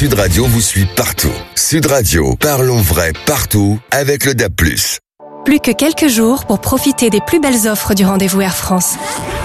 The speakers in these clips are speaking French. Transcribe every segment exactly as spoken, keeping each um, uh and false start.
Sud Radio vous suit partout. Sud Radio, parlons vrai partout avec le D A B plus. Plus que quelques jours pour profiter des plus belles offres du rendez-vous Air France.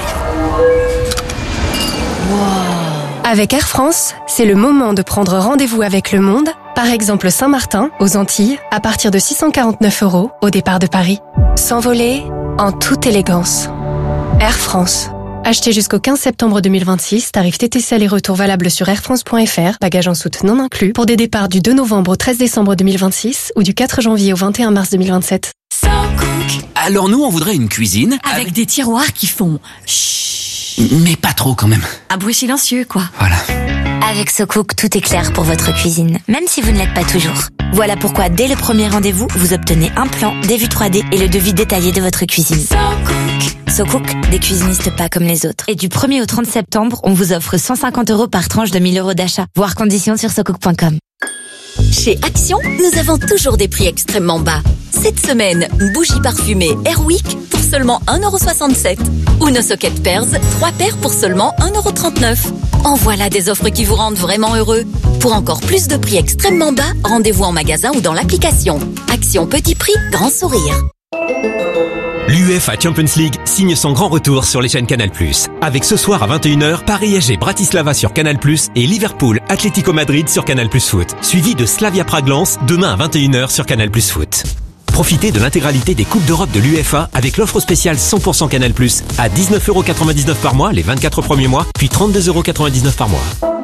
Wow. Avec Air France, c'est le moment de prendre rendez-vous avec le monde, par exemple Saint-Martin, aux Antilles, à partir de six cent quarante-neuf euros au départ de Paris. S'envoler en toute élégance. Air France. Achetez jusqu'au quinze septembre deux mille vingt-six, tarif T T C aller-retour valable sur air france point f r, bagages en soute non inclus, pour des départs du deux novembre au treize décembre deux mille vingt-six ou du quatre janvier au vingt et un mars deux mille vingt-sept. Alors nous, on voudrait une cuisine avec, avec des tiroirs qui font chut, mais pas trop quand même. Un bruit silencieux, quoi. Voilà. Avec SoCook, tout est clair pour votre cuisine, même si vous ne l'êtes pas toujours. Voilà pourquoi, dès le premier rendez-vous, vous obtenez un plan, des vues trois D et le devis détaillé de votre cuisine. SoCook. SoCook, des cuisinistes pas comme les autres. Et du premier au trente septembre, on vous offre cent cinquante euros par tranche de mille euros d'achat. Voir conditions sur socook point com. Chez Action, nous avons toujours des prix extrêmement bas. Cette semaine, bougie parfumée Airwick pour seulement un euro soixante-sept. Ou nos sockets Pearls, trois paires pour seulement un euro trente-neuf. En voilà des offres qui vous rendent vraiment heureux. Pour encore plus de prix extrêmement bas, rendez-vous en magasin ou dans l'application. Action petit prix, grand sourire. L'UEFA Champions League signe son grand retour sur les chaînes Canal plus. Avec ce soir à vingt et une heures, Paris S G Bratislava sur Canal plus et Liverpool Atlético Madrid sur Canal plus Foot. Suivi de Slavia Prague-Lens demain à vingt et une heures sur Canal plus Foot. Profitez de l'intégralité des Coupes d'Europe de l'UEFA avec l'offre spéciale cent pour cent Canal plus à dix-neuf euros quatre-vingt-dix-neuf par mois les vingt-quatre premiers mois, puis trente-deux euros quatre-vingt-dix-neuf par mois.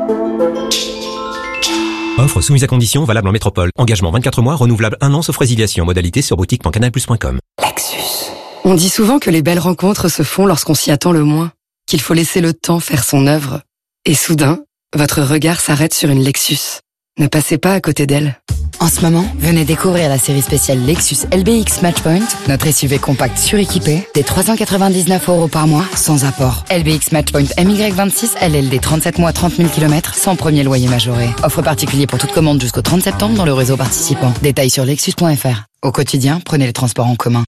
Offre soumise à conditions, valable en métropole. Engagement vingt-quatre mois, renouvelable un an sauf résiliation. Modalité sur boutique point canal plus point com. Lexus. On dit souvent que les belles rencontres se font lorsqu'on s'y attend le moins, qu'il faut laisser le temps faire son œuvre. Et soudain, votre regard s'arrête sur une Lexus. Ne passez pas à côté d'elle. En ce moment, venez découvrir la série spéciale Lexus L B X Matchpoint, notre S U V compact suréquipé, des trois cent quatre-vingt-dix-neuf euros par mois, sans apport. L B X Matchpoint M Y vingt-six, L L D trente-sept mois, trente mille kilomètres, sans premier loyer majoré. Offre particulier pour toute commande jusqu'au trente septembre dans le réseau participant. Détails sur lexus point f r. Au quotidien, prenez les transports en commun.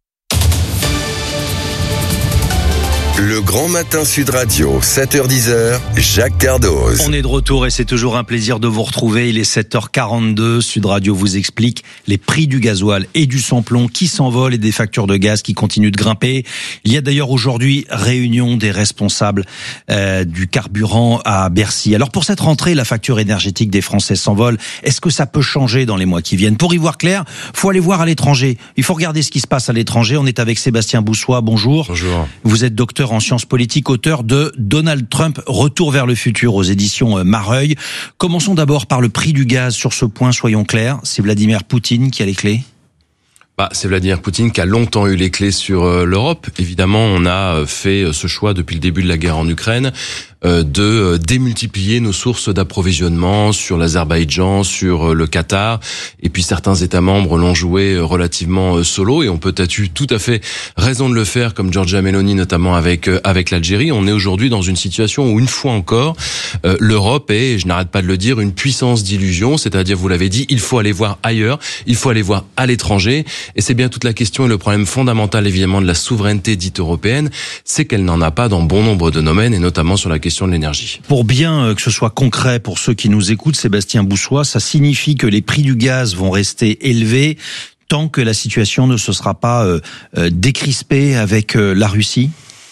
Le Grand Matin Sud Radio, sept heures dix, Jacques Cardoz. On est de retour et c'est toujours un plaisir de vous retrouver. Il est sept heures quarante-deux. Sud Radio vous explique les prix du gasoil et du sans-plomb qui s'envolent et des factures de gaz qui continuent de grimper. Il y a d'ailleurs aujourd'hui réunion des responsables euh, du carburant à Bercy. Alors pour cette rentrée, la facture énergétique des Français s'envole. Est-ce que ça peut changer dans les mois qui viennent? Pour y voir clair, faut aller voir à l'étranger. Il faut regarder ce qui se passe à l'étranger. On est avec Sébastien Boussois. Bonjour. Bonjour. Vous êtes docteur en sciences politiques, auteur de Donald Trump, Retour vers le futur aux éditions Mareuil. Commençons d'abord par le prix du gaz. Sur ce point, soyons clairs, c'est Vladimir Poutine qui a les clés? Bah, c'est Vladimir Poutine qui a longtemps eu les clés sur euh, l'Europe. Évidemment, on a fait ce choix depuis le début de la guerre en Ukraine euh, de démultiplier nos sources d'approvisionnement sur l'Azerbaïdjan, sur euh, le Qatar. Et puis certains États membres l'ont joué relativement euh, solo et ont peut-être eu tout à fait raison de le faire, comme Giorgia Meloni notamment avec euh, avec l'Algérie. On est aujourd'hui dans une situation où une fois encore, euh, l'Europe est, et je n'arrête pas de le dire, une puissance d'illusion. C'est-à-dire, vous l'avez dit, il faut aller voir ailleurs, il faut aller voir à l'étranger. Et c'est bien toute la question et le problème fondamental évidemment de la souveraineté dite européenne, c'est qu'elle n'en a pas dans bon nombre de domaines et notamment sur la question de l'énergie. Pour bien que ce soit concret pour ceux qui nous écoutent, Sébastien Boussois, ça signifie que les prix du gaz vont rester élevés tant que la situation ne se sera pas euh, euh, décrispée avec euh, la Russie?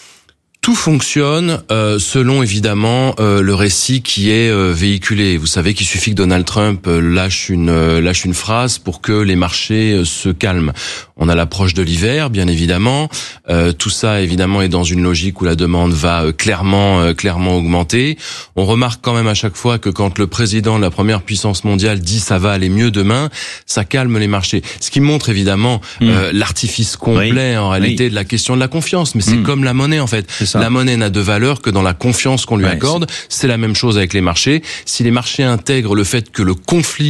Tout fonctionne euh, selon évidemment euh, le récit qui est euh, véhiculé. Vous savez qu'il suffit que Donald Trump euh, lâche une euh, lâche une phrase pour que les marchés euh, se calment. On a l'approche de l'hiver, bien évidemment. Euh, tout ça, évidemment, est dans une logique où la demande va euh, clairement euh, clairement augmenter. On remarque quand même à chaque fois que quand le président de la première puissance mondiale dit ça va aller mieux demain, ça calme les marchés. Ce qui montre évidemment mmh. euh, l'artifice complet oui. en réalité oui. de la question de la confiance. Mais c'est mmh. comme la monnaie en fait. La monnaie n'a de valeur que dans la confiance qu'on lui ouais, accorde. C'est... c'est la même chose avec les marchés. Si les marchés intègrent le fait que le conflit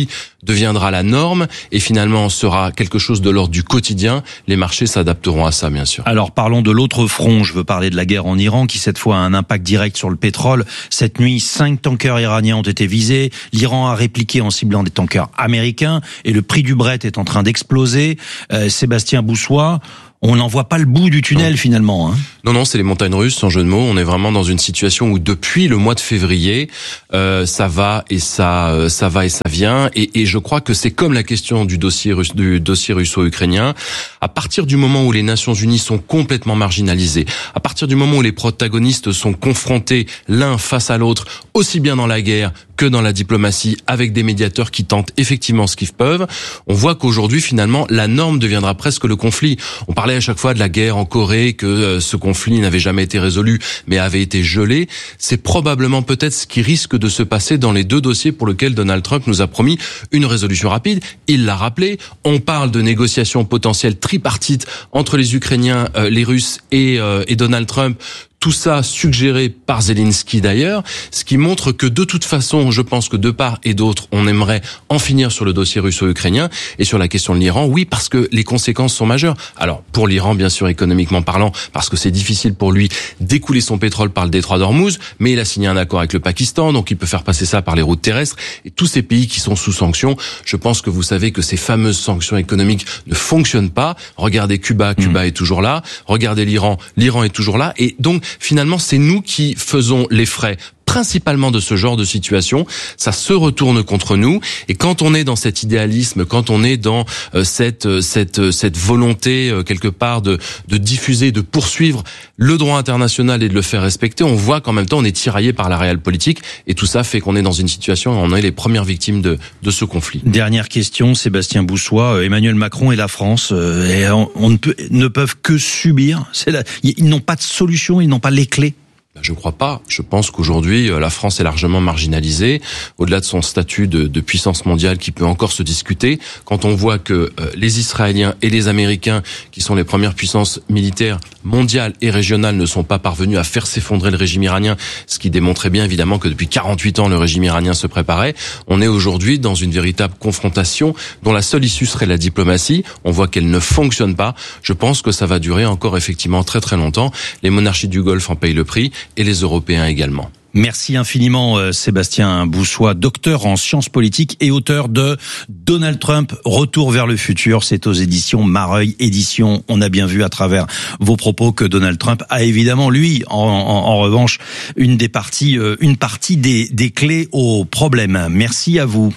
deviendra la norme et finalement sera quelque chose de l'ordre du quotidien, les marchés s'adapteront à ça, bien sûr. Alors parlons de l'autre front, je veux parler de la guerre en Iran qui cette fois a un impact direct sur le pétrole. Cette nuit, cinq tankers iraniens ont été visés, l'Iran a répliqué en ciblant des tankers américains et le prix du Brent est en train d'exploser. Euh, Sébastien Boussois, on n'en voit pas le bout du tunnel non. finalement. Hein. Non, non, c'est les montagnes russes, sans jeu de mots. On est vraiment dans une situation où depuis le mois de février, euh, ça va et ça, euh, ça va et ça vient. Et, et je crois que c'est comme la question du dossier russe, du dossier russo-ukrainien. À partir du moment où les Nations Unies sont complètement marginalisées, à partir du moment où les protagonistes sont confrontés l'un face à l'autre, aussi bien dans la guerre que dans la diplomatie, avec des médiateurs qui tentent effectivement ce qu'ils peuvent, on voit qu'aujourd'hui, finalement, la norme deviendra presque le conflit. On parlait à chaque fois de la guerre en Corée, que euh, ce conflit n'avait jamais été résolu, mais avait été gelé. C'est probablement peut-être ce qui risque de se passer dans les deux dossiers pour lesquels Donald Trump nous a promis une résolution rapide. Il l'a rappelé. On parle de négociations potentielles tripartites entre les Ukrainiens, euh, les Russes et, euh, et Donald Trump. Tout ça suggéré par Zelensky d'ailleurs, ce qui montre que de toute façon, je pense que de part et d'autre, on aimerait en finir sur le dossier russo-ukrainien et sur la question de l'Iran. Oui, parce que les conséquences sont majeures. Alors, pour l'Iran, bien sûr, économiquement parlant, parce que c'est difficile pour lui d'écouler son pétrole par le détroit d'Ormuz, mais il a signé un accord avec le Pakistan, donc il peut faire passer ça par les routes terrestres. Et tous ces pays qui sont sous sanctions, je pense que vous savez que ces fameuses sanctions économiques ne fonctionnent pas. Regardez Cuba, Cuba mmh. est toujours là. Regardez l'Iran, l'Iran est toujours là. Et donc, finalement, c'est nous qui faisons les frais principalement de ce genre de situation. Ça se retourne contre nous. Et quand on est dans cet idéalisme, quand on est dans euh, cette cette cette volonté euh, quelque part de de diffuser, de poursuivre le droit international et de le faire respecter, on voit qu'en même temps on est tiraillé par la réelle politique. Et tout ça fait qu'on est dans une situation où on est les premières victimes de de ce conflit. Dernière question, Sébastien Boussois. Emmanuel Macron et la France, euh, et on, on ne peut ne peuvent que subir. C'est la, ils n'ont pas de solution, ils n'ont pas les clés. Je ne crois pas. Je pense qu'aujourd'hui, la France est largement marginalisée, au-delà de son statut de, de puissance mondiale qui peut encore se discuter. Quand on voit que euh, les Israéliens et les Américains, qui sont les premières puissances militaires mondiales et régionales, ne sont pas parvenus à faire s'effondrer le régime iranien, ce qui démontrait bien évidemment que depuis quarante-huit ans, le régime iranien se préparait. On est aujourd'hui dans une véritable confrontation dont la seule issue serait la diplomatie. On voit qu'elle ne fonctionne pas. Je pense que ça va durer encore effectivement très très longtemps. Les monarchies du Golfe en payent le prix. Et les Européens également. Merci infiniment Sébastien Boussois, docteur en sciences politiques et auteur de Donald Trump, Retour vers le futur. C'est aux éditions Mareuil Éditions. On a bien vu à travers vos propos que Donald Trump a évidemment, lui, en, en, en revanche, une des parties, une partie des, des clés au problème. Merci à vous.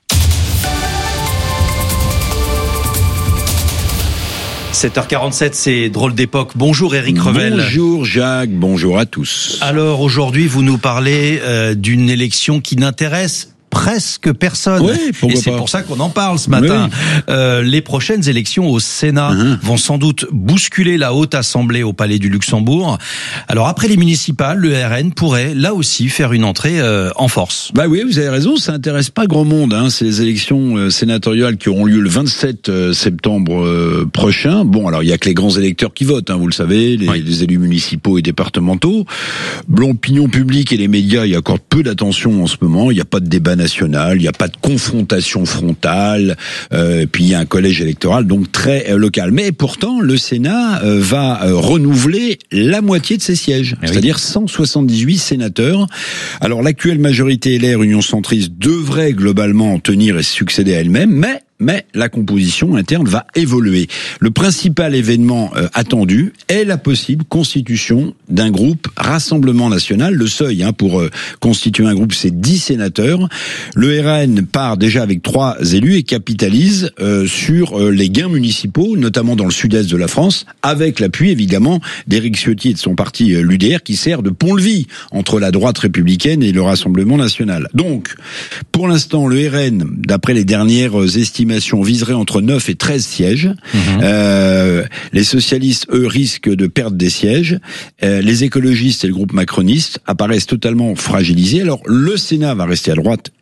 sept heures quarante-sept, c'est Drôle d'époque. Bonjour Éric Revel. Bonjour Jacques, bonjour à tous. Alors aujourd'hui, vous nous parlez euh, d'une élection qui n'intéresse presque personne. Oui, et c'est pas. pour ça qu'on en parle ce matin. Oui. Euh, les prochaines élections au Sénat uh-huh. vont sans doute bousculer la Haute Assemblée au Palais du Luxembourg. Alors après les municipales, le R N pourrait là aussi faire une entrée euh, en force. Bah oui, vous avez raison, ça intéresse pas grand monde. Hein. C'est les élections euh, sénatoriales qui auront lieu le vingt-sept septembre euh, prochain. Bon, alors il y a que les grands électeurs qui votent, hein, vous le savez, les, oui. les élus municipaux et départementaux. L'opinion publique et les médias, il y a encore peu d'attention en ce moment. Il n'y a pas de débat national, il n'y a pas de confrontation frontale, euh, puis il y a un collège électoral donc très euh, local. Mais pourtant, le Sénat euh, va euh, renouveler la moitié de ses sièges, eh c'est-à-dire oui. cent soixante-dix-huit sénateurs. Alors l'actuelle majorité L R Union centriste devrait globalement tenir et succéder à elle-même, mais mais la composition interne va évoluer. Le principal événement euh, attendu est la possible constitution d'un groupe Rassemblement National. Le seuil hein, pour euh, constituer un groupe, c'est dix sénateurs. Le R N part déjà avec trois élus et capitalise euh, sur euh, les gains municipaux, notamment dans le sud-est de la France, avec l'appui évidemment d'Éric Ciotti et de son parti euh, l'U D R, qui sert de pont-levis entre la droite républicaine et le Rassemblement National. Donc, pour l'instant, le R N, d'après les dernières estimations, viserait entre neuf et treize sièges. Mmh. Euh, les socialistes, eux, risquent de perdre des sièges. Euh, les écologistes et le groupe macroniste apparaissent totalement fragilisés. Alors, le Sénat va rester à droite,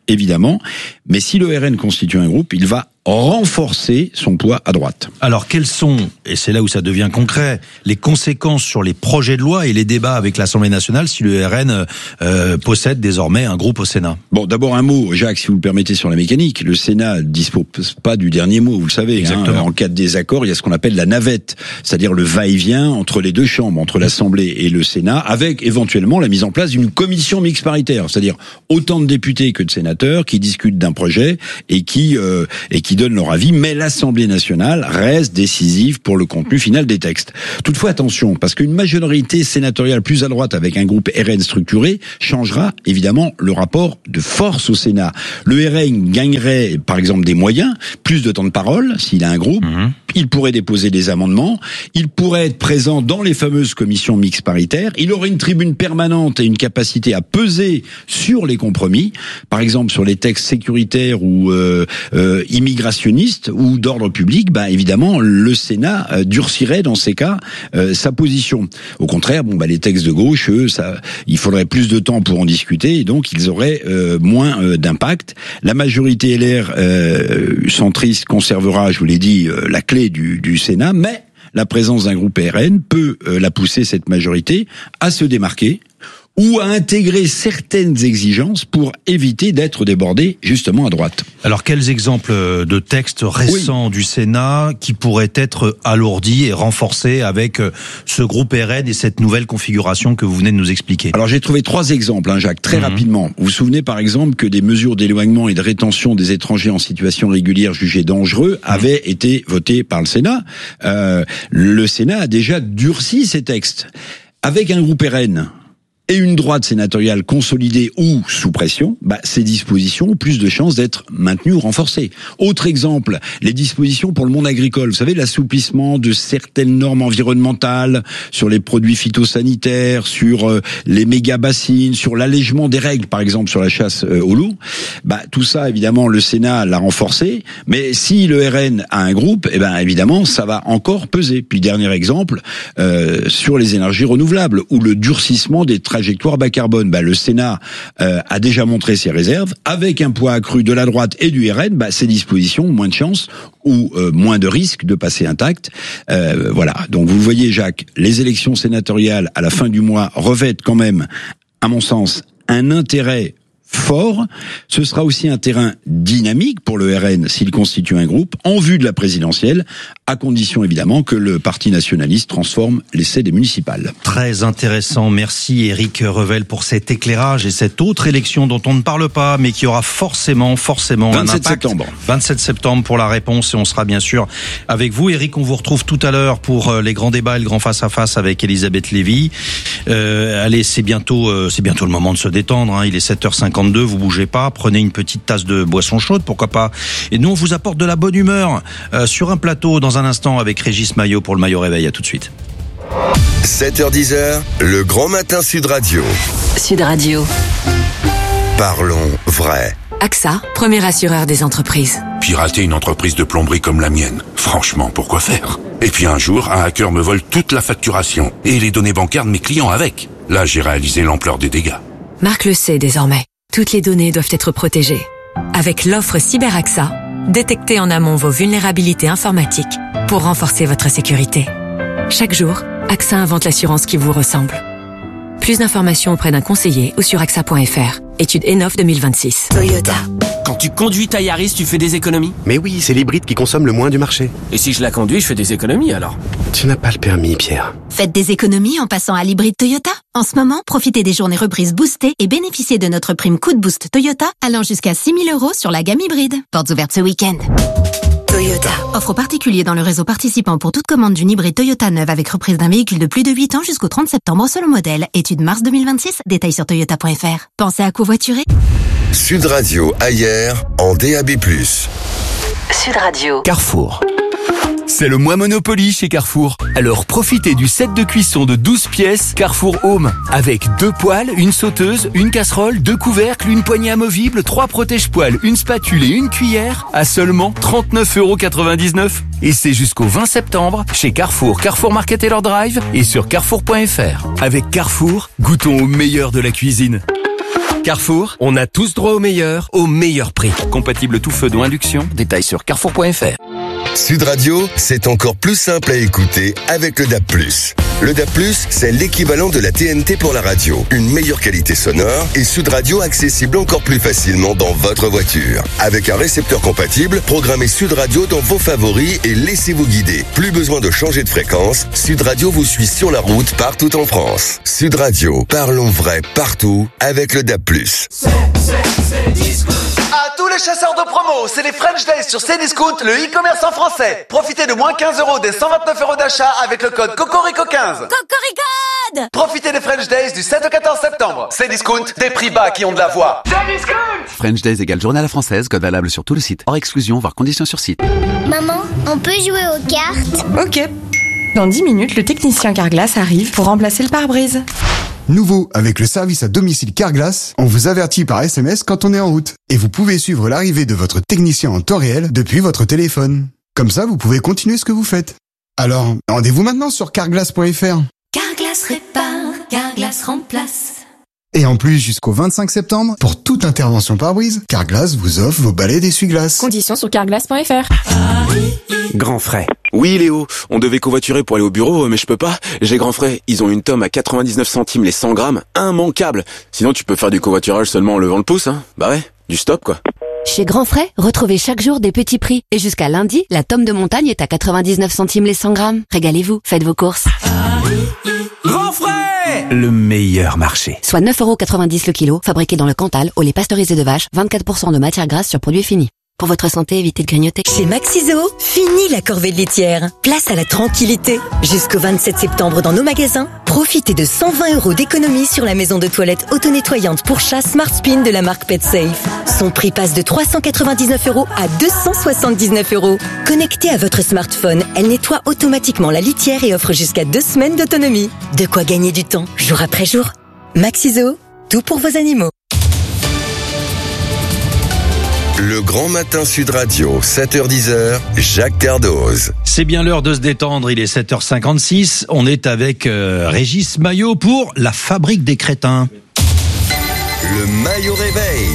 évidemment. Mais si le R N constitue un groupe, il va renforcer son poids à droite. Alors, quelles sont, et c'est là où ça devient concret, les conséquences sur les projets de loi et les débats avec l'Assemblée nationale si le R N euh, possède désormais un groupe au Sénat? Bon, d'abord un mot, Jacques, si vous le permettez, sur la mécanique. Le Sénat ne dispose pas du dernier mot, vous le savez. Hein. En cas de désaccord, il y a ce qu'on appelle la navette, c'est-à-dire le va-et-vient entre les deux chambres, entre l'Assemblée et le Sénat, avec éventuellement la mise en place d'une commission mixte paritaire, c'est-à-dire autant de députés que de sénateurs qui discutent d'un projet et qui euh, et qui donnent leur avis, mais l'Assemblée nationale reste décisive pour le contenu final des textes. Toutefois, attention, parce qu'une majorité sénatoriale plus à droite avec un groupe R N structuré changera évidemment le rapport de force au Sénat. Le R N gagnerait, par exemple, des moyens, plus de temps de parole, s'il a un groupe, mmh. il pourrait déposer des amendements, il pourrait être présent dans les fameuses commissions mixtes paritaires, il aurait une tribune permanente et une capacité à peser sur les compromis, par exemple sur les textes sécuritaires ou euh, euh, immigrationnistes ou d'ordre public, bah évidemment le Sénat euh, durcirait dans ces cas euh, sa position. Au contraire, bon bah les textes de gauche, eux, ça, il faudrait plus de temps pour en discuter et donc ils auraient euh, moins euh, d'impact. La majorité L R euh, centriste conservera, je vous l'ai dit, euh, la clé du, du Sénat, mais la présence d'un groupe R N peut euh, la pousser, cette majorité, à se démarquer ou à intégrer certaines exigences pour éviter d'être débordé justement à droite. Alors, quels exemples de textes récents oui. du Sénat qui pourraient être alourdis et renforcés avec ce groupe R N et cette nouvelle configuration que vous venez de nous expliquer? Alors, j'ai trouvé trois exemples, hein, Jacques, très mmh. rapidement. Vous vous souvenez par exemple que des mesures d'éloignement et de rétention des étrangers en situation régulière jugés dangereux mmh. avaient été votées par le Sénat. Euh, le Sénat a déjà durci ces textes. Avec un groupe R N et une droite sénatoriale consolidée ou sous pression, bah, ces dispositions ont plus de chances d'être maintenues ou renforcées. Autre exemple, les dispositions pour le monde agricole. Vous savez, l'assouplissement de certaines normes environnementales sur les produits phytosanitaires, sur euh, les méga-bassines, sur l'allègement des règles, par exemple, sur la chasse euh, au loup. Bah, tout ça, évidemment, le Sénat l'a renforcé. Mais si le R N a un groupe, eh ben, évidemment, ça va encore peser. Puis, dernier exemple, euh, sur les énergies renouvelables, ou le durcissement des trajectoires bas carbone, bah, le Sénat euh, a déjà montré ses réserves. Avec un poids accru de la droite et du R N, bah, ces dispositions ont moins de chances ou euh, moins de risques de passer intactes. Euh, voilà. Donc vous le voyez, Jacques, les élections sénatoriales à la fin du mois revêtent quand même, à mon sens, un intérêt fort. Ce sera aussi un terrain dynamique pour le R N s'il constitue un groupe en vue de la présidentielle, à condition évidemment que le parti nationaliste transforme l'essai des municipales. Très intéressant. Merci Éric Revel pour cet éclairage et cette autre élection dont on ne parle pas, mais qui aura forcément, forcément un impact. vingt-sept septembre. vingt-sept septembre pour la réponse et on sera bien sûr avec vous. Éric, on vous retrouve tout à l'heure pour les grands débats et le grand face-à-face avec Elisabeth Lévy. Euh, allez, c'est bientôt, euh, c'est bientôt le moment de se détendre, hein. Il est sept heures cinquante-deux, vous bougez pas, prenez une petite tasse de boisson chaude, pourquoi pas. Et nous, on vous apporte de la bonne humeur euh, sur un plateau dans un instant avec Régis Maillot pour le Maillot Réveil. À tout de suite. sept heures dix, le Grand Matin Sud Radio. Sud Radio. Parlons vrai. A X A, premier assureur des entreprises. Pirater une entreprise de plomberie comme la mienne, franchement, pourquoi faire? Et puis un jour, un hacker me vole toute la facturation et les données bancaires de mes clients avec. Là, j'ai réalisé l'ampleur des dégâts. Marc le sait désormais. Toutes les données doivent être protégées. Avec l'offre Cyber A X A, détectez en amont vos vulnérabilités informatiques pour renforcer votre sécurité. Chaque jour, A X A invente l'assurance qui vous ressemble. Plus d'informations auprès d'un conseiller ou sur A X A point F R. Étude E N O F deux mille vingt-six. Toyota. Quand tu conduis ta Yaris, tu fais des économies? Mais oui, c'est l'hybride qui consomme le moins du marché. Et si je la conduis, je fais des économies alors? Tu n'as pas le permis, Pierre. Faites des économies en passant à l'hybride Toyota. En ce moment, profitez des journées reprises boostées et bénéficiez de notre prime coup de boost Toyota allant jusqu'à six mille euros sur la gamme hybride. Portes ouvertes ce week-end. Toyota. Offre particulier dans le réseau participant pour toute commande d'une hybride Toyota neuve avec reprise d'un véhicule de plus de huit ans jusqu'au trente septembre selon modèle. Étude mars deux mille vingt-six. Détails sur toyota point F R. Pensez à covoiturer. Sud Radio ailleurs en D A B plus. Sud Radio. Carrefour. C'est le mois Monopoly chez Carrefour. Alors profitez du set de cuisson de douze pièces Carrefour Home. Avec deux poêles, une sauteuse, une casserole, deux couvercles, une poignée amovible, trois protège-poêles, une spatule et une cuillère à seulement trente-neuf euros quatre-vingt-dix-neuf. Et c'est jusqu'au vingt septembre chez Carrefour, Carrefour Market et leur drive et sur carrefour point F R. Avec Carrefour, goûtons au meilleur de la cuisine. Carrefour, on a tous droit au meilleur, au meilleur prix. Compatible tout feu d'eau induction, détails sur carrefour point f r. Sud Radio, c'est encore plus simple à écouter avec le D A B plus. Le D A B plus, c'est l'équivalent de la T N T pour la radio. Une meilleure qualité sonore et Sud Radio accessible encore plus facilement dans votre voiture. Avec un récepteur compatible, programmez Sud Radio dans vos favoris et laissez-vous guider. Plus besoin de changer de fréquence, Sud Radio vous suit sur la route partout en France. Sud Radio, parlons vrai partout avec le D A B plus. C'est, c'est, c'est Discount. À tous les chasseurs de promo, c'est les French Days sur Cdiscount, le e-commerce en français. Profitez de moins quinze euros des cent vingt-neuf euros d'achat avec le code Cocorico quinze. Cocoricode! Profitez des French Days du sept au quatorze septembre. Cdiscount, des prix bas qui ont de la voix. Cdiscount! French Days égale journée à la française, code valable sur tout le site. Hors exclusion, voire conditions sur site. Maman, on peut jouer aux cartes? Ok. Dans dix minutes, le technicien Carglass arrive pour remplacer le pare-brise. Nouveau, avec le service à domicile Carglass, on vous avertit par S M S quand on est en route. Et vous pouvez suivre l'arrivée de votre technicien en temps réel depuis votre téléphone. Comme ça, vous pouvez continuer ce que vous faites. Alors, rendez-vous maintenant sur carglass point f r. Carglass répare, Carglass remplace. Et en plus, jusqu'au vingt-cinq septembre, pour toute intervention pare-brise, Carglass vous offre vos balais d'essuie-glace. Conditions sur carglass point f r. Grand frais. Oui Léo, on devait covoiturer pour aller au bureau, mais je peux pas. J'ai grand frais, ils ont une tome à quatre-vingt-dix-neuf centimes les cent grammes, immanquable. Sinon tu peux faire du covoiturage seulement en levant le pouce, hein. Bah ouais, du stop quoi. Chez Grand Frais, retrouvez chaque jour des petits prix. Et jusqu'à lundi, la tome de montagne est à quatre-vingt-dix-neuf centimes les cent grammes. Régalez-vous, faites vos courses. Grand Frais, le meilleur marché. Soit neuf euros quatre-vingt-dix le kilo, fabriqué dans le Cantal, au lait pasteurisé de vache, vingt-quatre pour cent de matière grasse sur produit fini. Pour votre santé, évitez de grignoter. Chez Maxiso, fini la corvée de litière. Place à la tranquillité. Jusqu'au vingt-sept septembre dans nos magasins, profitez de cent vingt euros d'économie sur la maison de toilette auto-nettoyante pour chat Smart Spin de la marque PetSafe. Son prix passe de trois cent quatre-vingt-dix-neuf euros à deux cent soixante-dix-neuf euros. Connectée à votre smartphone, elle nettoie automatiquement la litière et offre jusqu'à deux semaines d'autonomie. De quoi gagner du temps, jour après jour. Maxiso, tout pour vos animaux. Le Grand Matin Sud Radio, sept heures dix, Jacques Cardoz. C'est bien l'heure de se détendre, il est sept heures cinquante-six. On est avec euh, Régis Maillot pour La Fabrique des Crétins. Le Maillot Réveil.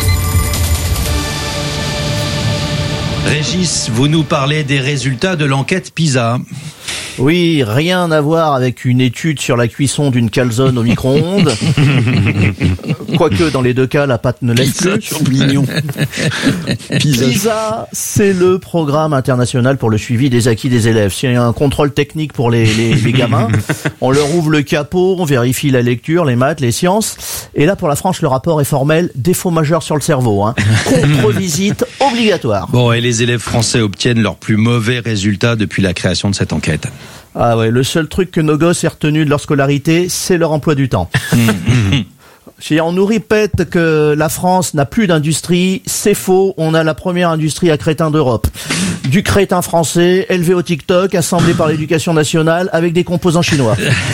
Régis, vous nous parlez des résultats de l'enquête PISA. Oui, rien à voir avec une étude sur la cuisson d'une calzone au micro-ondes. Quoique, dans les deux cas, la pâte ne laisse plus. Champignon. PISA, PISA, c'est le programme international pour le suivi des acquis des élèves. S'il y a un contrôle technique pour les, les, les gamins, on leur ouvre le capot, on vérifie la lecture, les maths, les sciences. Et là, pour la France, le rapport est formel. Défaut majeur sur le cerveau. Hein. Contre-visite obligatoire. Bon, et les élèves français obtiennent leurs plus mauvais résultats depuis la création de cette enquête. Ah ouais, le seul truc que nos gosses aient retenu de leur scolarité, c'est leur emploi du temps. Si on nous répète que la France n'a plus d'industrie, c'est faux. On a la première industrie à crétin d'Europe. Du crétin français, élevé au TikTok, assemblé par l'éducation nationale, avec des composants chinois.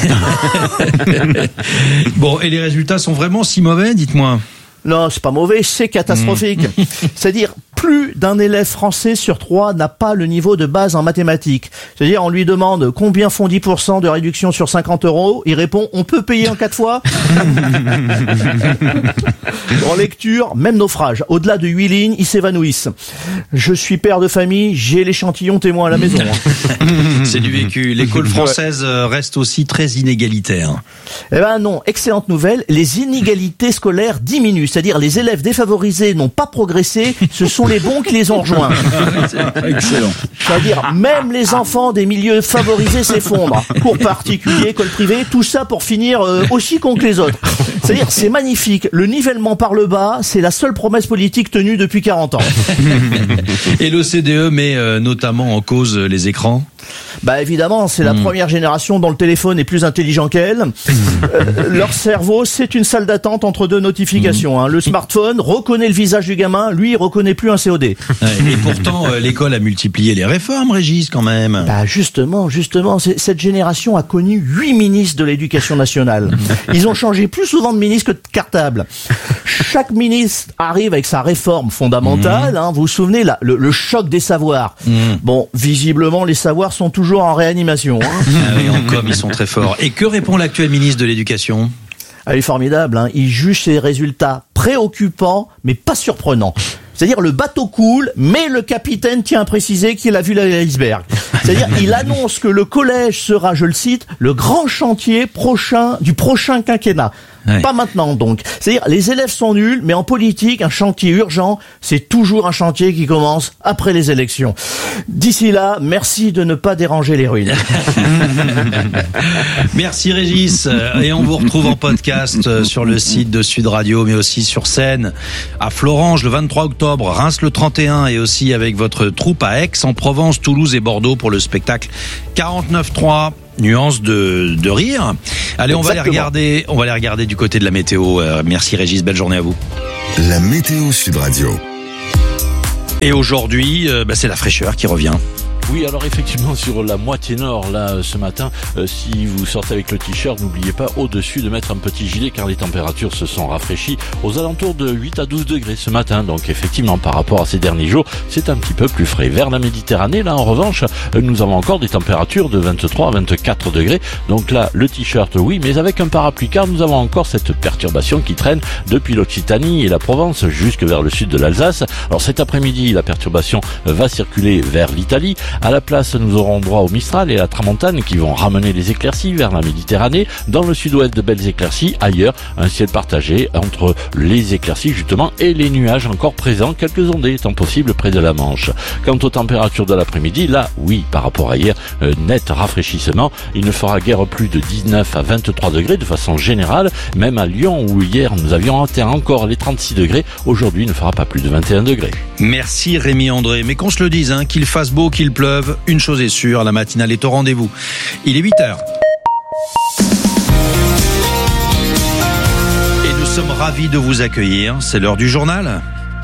Bon, et les résultats sont vraiment si mauvais, dites-moi? Non, c'est pas mauvais, c'est catastrophique. Mmh. C'est-à-dire, plus d'un élève français sur trois n'a pas le niveau de base en mathématiques. C'est-à-dire, on lui demande combien font dix pour cent de réduction sur cinquante euros. Il répond, on peut payer en quatre fois. En lecture, même naufrage. Au-delà de huit lignes, ils s'évanouissent. Je suis père de famille, j'ai l'échantillon témoin à la maison. C'est du vécu. L'école française reste aussi très inégalitaire. Eh ben non, excellente nouvelle. Les inégalités scolaires diminuent. C'est-à-dire, les élèves défavorisés n'ont pas progressé, ce sont les bons qui les ont rejoints. Excellent. C'est-à-dire, même les enfants des milieux favorisés s'effondrent. Cours particuliers, école privée, tout ça pour finir euh, aussi con que les autres. C'est-à-dire, c'est magnifique. Le nivellement par le bas, c'est la seule promesse politique tenue depuis quarante ans. Et l'O C D E met euh, notamment en cause les écrans? Bah évidemment, c'est la mmh. première génération dont le téléphone est plus intelligent qu'elle. euh, leur cerveau, c'est une salle d'attente entre deux notifications. Hein. Le smartphone reconnaît le visage du gamin, lui, il reconnaît plus un C O D. Ouais, et pourtant, euh, l'école a multiplié les réformes, Régis, quand même. Bah justement, justement, cette génération a connu huit ministres de l'éducation nationale. Ils ont changé plus souvent de ministre que de cartable. Chaque ministre arrive avec sa réforme fondamentale. Mmh. Hein, vous vous souvenez, là, le, le choc des savoirs. Mmh. Bon, visiblement, les savoirs sont toujours en réanimation. Hein. Ah oui, en com, ils sont très forts. Et que répond l'actuel ministre de l'Éducation ? Elle est formidable, hein. Il juge ses résultats préoccupants, mais pas surprenants. C'est-à-dire le bateau coule, mais le capitaine tient à préciser qu'il a vu l'iceberg. C'est-à-dire il annonce que le collège sera, je le cite, le grand chantier prochain du prochain quinquennat. Ouais. Pas maintenant donc. C'est-à-dire les élèves sont nuls, mais en politique, un chantier urgent, c'est toujours un chantier qui commence après les élections. D'ici là, merci de ne pas déranger les ruines. Merci Régis, et on vous retrouve en podcast sur le site de Sud Radio, mais aussi sur scène à Florange le vingt-trois octobre, Reims le trente et un, et aussi avec votre troupe à Aix, en Provence, Toulouse et Bordeaux pour le spectacle quarante-neuf trois. Nuance de, de rire. Allez, on Exactement. va les regarder, on va les regarder du côté de la météo. Euh, merci Régis, belle journée à vous. La météo Sud Radio. Et aujourd'hui, euh, bah, c'est la fraîcheur qui revient. Oui, alors effectivement, sur la moitié nord, là, ce matin, euh, si vous sortez avec le t-shirt, n'oubliez pas au-dessus de mettre un petit gilet, car les températures se sont rafraîchies aux alentours de huit à douze degrés ce matin. Donc effectivement, par rapport à ces derniers jours, c'est un petit peu plus frais. Vers la Méditerranée, là, en revanche, euh, nous avons encore des températures de vingt-trois à vingt-quatre degrés. Donc là, le t-shirt, oui, mais avec un parapluie, car nous avons encore cette perturbation qui traîne depuis l'Occitanie et la Provence jusque vers le sud de l'Alsace. Alors cet après-midi, la perturbation va circuler vers l'Italie. À la place, nous aurons droit au Mistral et à la Tramontane qui vont ramener les éclaircies vers la Méditerranée. Dans le sud-ouest, de belles éclaircies. Ailleurs, un ciel partagé entre les éclaircies justement et les nuages encore présents, quelques ondées étant possibles près de la Manche. Quant aux températures de l'après-midi, là, oui, par rapport à hier, euh, net rafraîchissement. Il ne fera guère plus de dix-neuf à vingt-trois degrés de façon générale. Même à Lyon, où hier nous avions atteint encore les trente-six degrés, aujourd'hui il ne fera pas plus de vingt et un degrés. Merci Rémi André. Mais qu'on se le dise, hein, qu'il fasse beau, qu'il pleuve, une chose est sûre, la matinale est au rendez-vous. Il est huit heures. Et nous sommes ravis de vous accueillir. C'est l'heure du journal.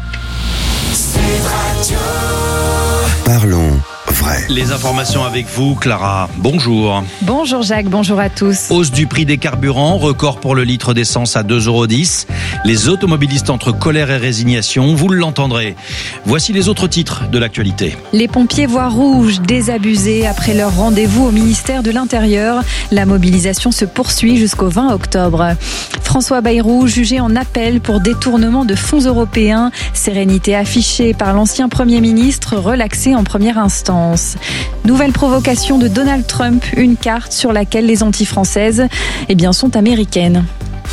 Parlons vrai. Les informations avec vous, Clara. Bonjour. Bonjour Jacques, bonjour à tous. Hausse du prix des carburants, record pour le litre d'essence à deux euros dix. Les automobilistes entre colère et résignation, vous l'entendrez. Voici les autres titres de l'actualité. Les pompiers voient rouge, désabusés après leur rendez-vous au ministère de l'Intérieur. La mobilisation se poursuit jusqu'au vingt octobre. François Bayrou, jugé en appel pour détournement de fonds européens. Sérénité affichée par l'ancien Premier ministre, relaxé en première instance. Nouvelle provocation de Donald Trump, une carte sur laquelle les anti-françaises eh bien, sont américaines.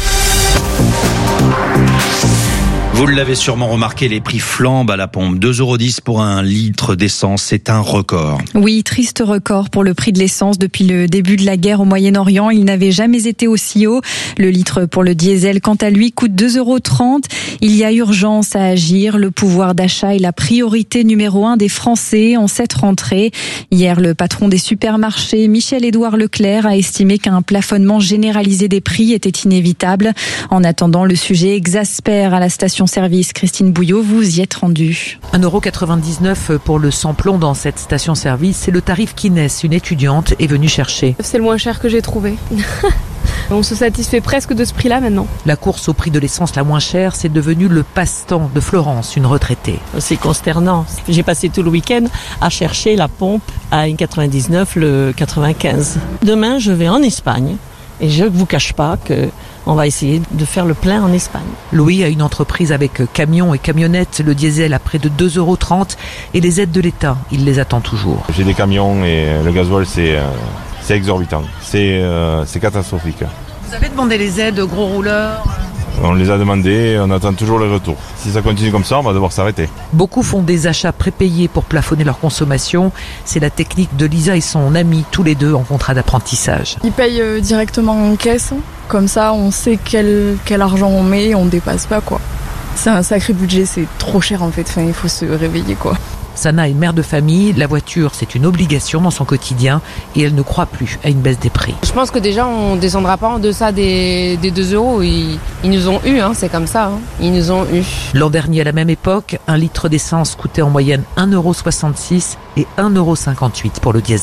Vous l'avez sûrement remarqué, les prix flambent à la pompe. deux euros dix pour un litre d'essence, c'est un record. Oui, triste record pour le prix de l'essence. Depuis le début de la guerre au Moyen-Orient, il n'avait jamais été aussi haut. Le litre pour le diesel, quant à lui, coûte deux euros trente. Il y a urgence à agir. Le pouvoir d'achat est la priorité numéro un des Français en cette rentrée. Hier, le patron des supermarchés, Michel-Édouard Leclerc, a estimé qu'un plafonnement généralisé des prix était inévitable. En attendant, le sujet exaspère à la station service. Christine Bouillot, vous y êtes rendue. un euro quatre-vingt-dix-neuf pour le samplon dans cette station-service. C'est le tarif qu'Inès, une étudiante, est venue chercher. C'est le moins cher que j'ai trouvé. On se satisfait presque de ce prix-là maintenant. La course au prix de l'essence la moins chère, c'est devenu le passe-temps de Florence, une retraitée. C'est consternant. J'ai passé tout le week-end à chercher la pompe à un quatre-vingt-dix-neuf, le quatre-vingt-quinze. Demain, je vais en Espagne et je ne vous cache pas que on va essayer de faire le plein en Espagne. Louis a une entreprise avec camions et camionnettes, le diesel à près de deux euros trente et les aides de l'État, il les attend toujours. J'ai des camions et le gasoil c'est, euh, c'est exorbitant, c'est, euh, c'est catastrophique. Vous avez demandé les aides aux gros rouleurs ? On les a demandés, on attend toujours les retours. Si ça continue comme ça, on va devoir s'arrêter. Beaucoup font des achats prépayés pour plafonner leur consommation. C'est la technique de Lisa et son amie, tous les deux en contrat d'apprentissage. Ils payent euh, directement en caisse. Comme ça, on sait quel, quel argent on met et on ne dépasse pas, quoi. C'est un sacré budget, c'est trop cher en fait. Enfin, il faut se réveiller, quoi. Sana est mère de famille, la voiture c'est une obligation dans son quotidien et elle ne croit plus à une baisse des prix. Je pense que déjà on ne descendra pas en deçà des, des deux euros, ils, ils nous ont eu, hein, c'est comme ça, hein. Ils nous ont eu. L'an dernier à la même époque, un litre d'essence coûtait en moyenne un euro soixante-six et un euro cinquante-huit pour le diesel.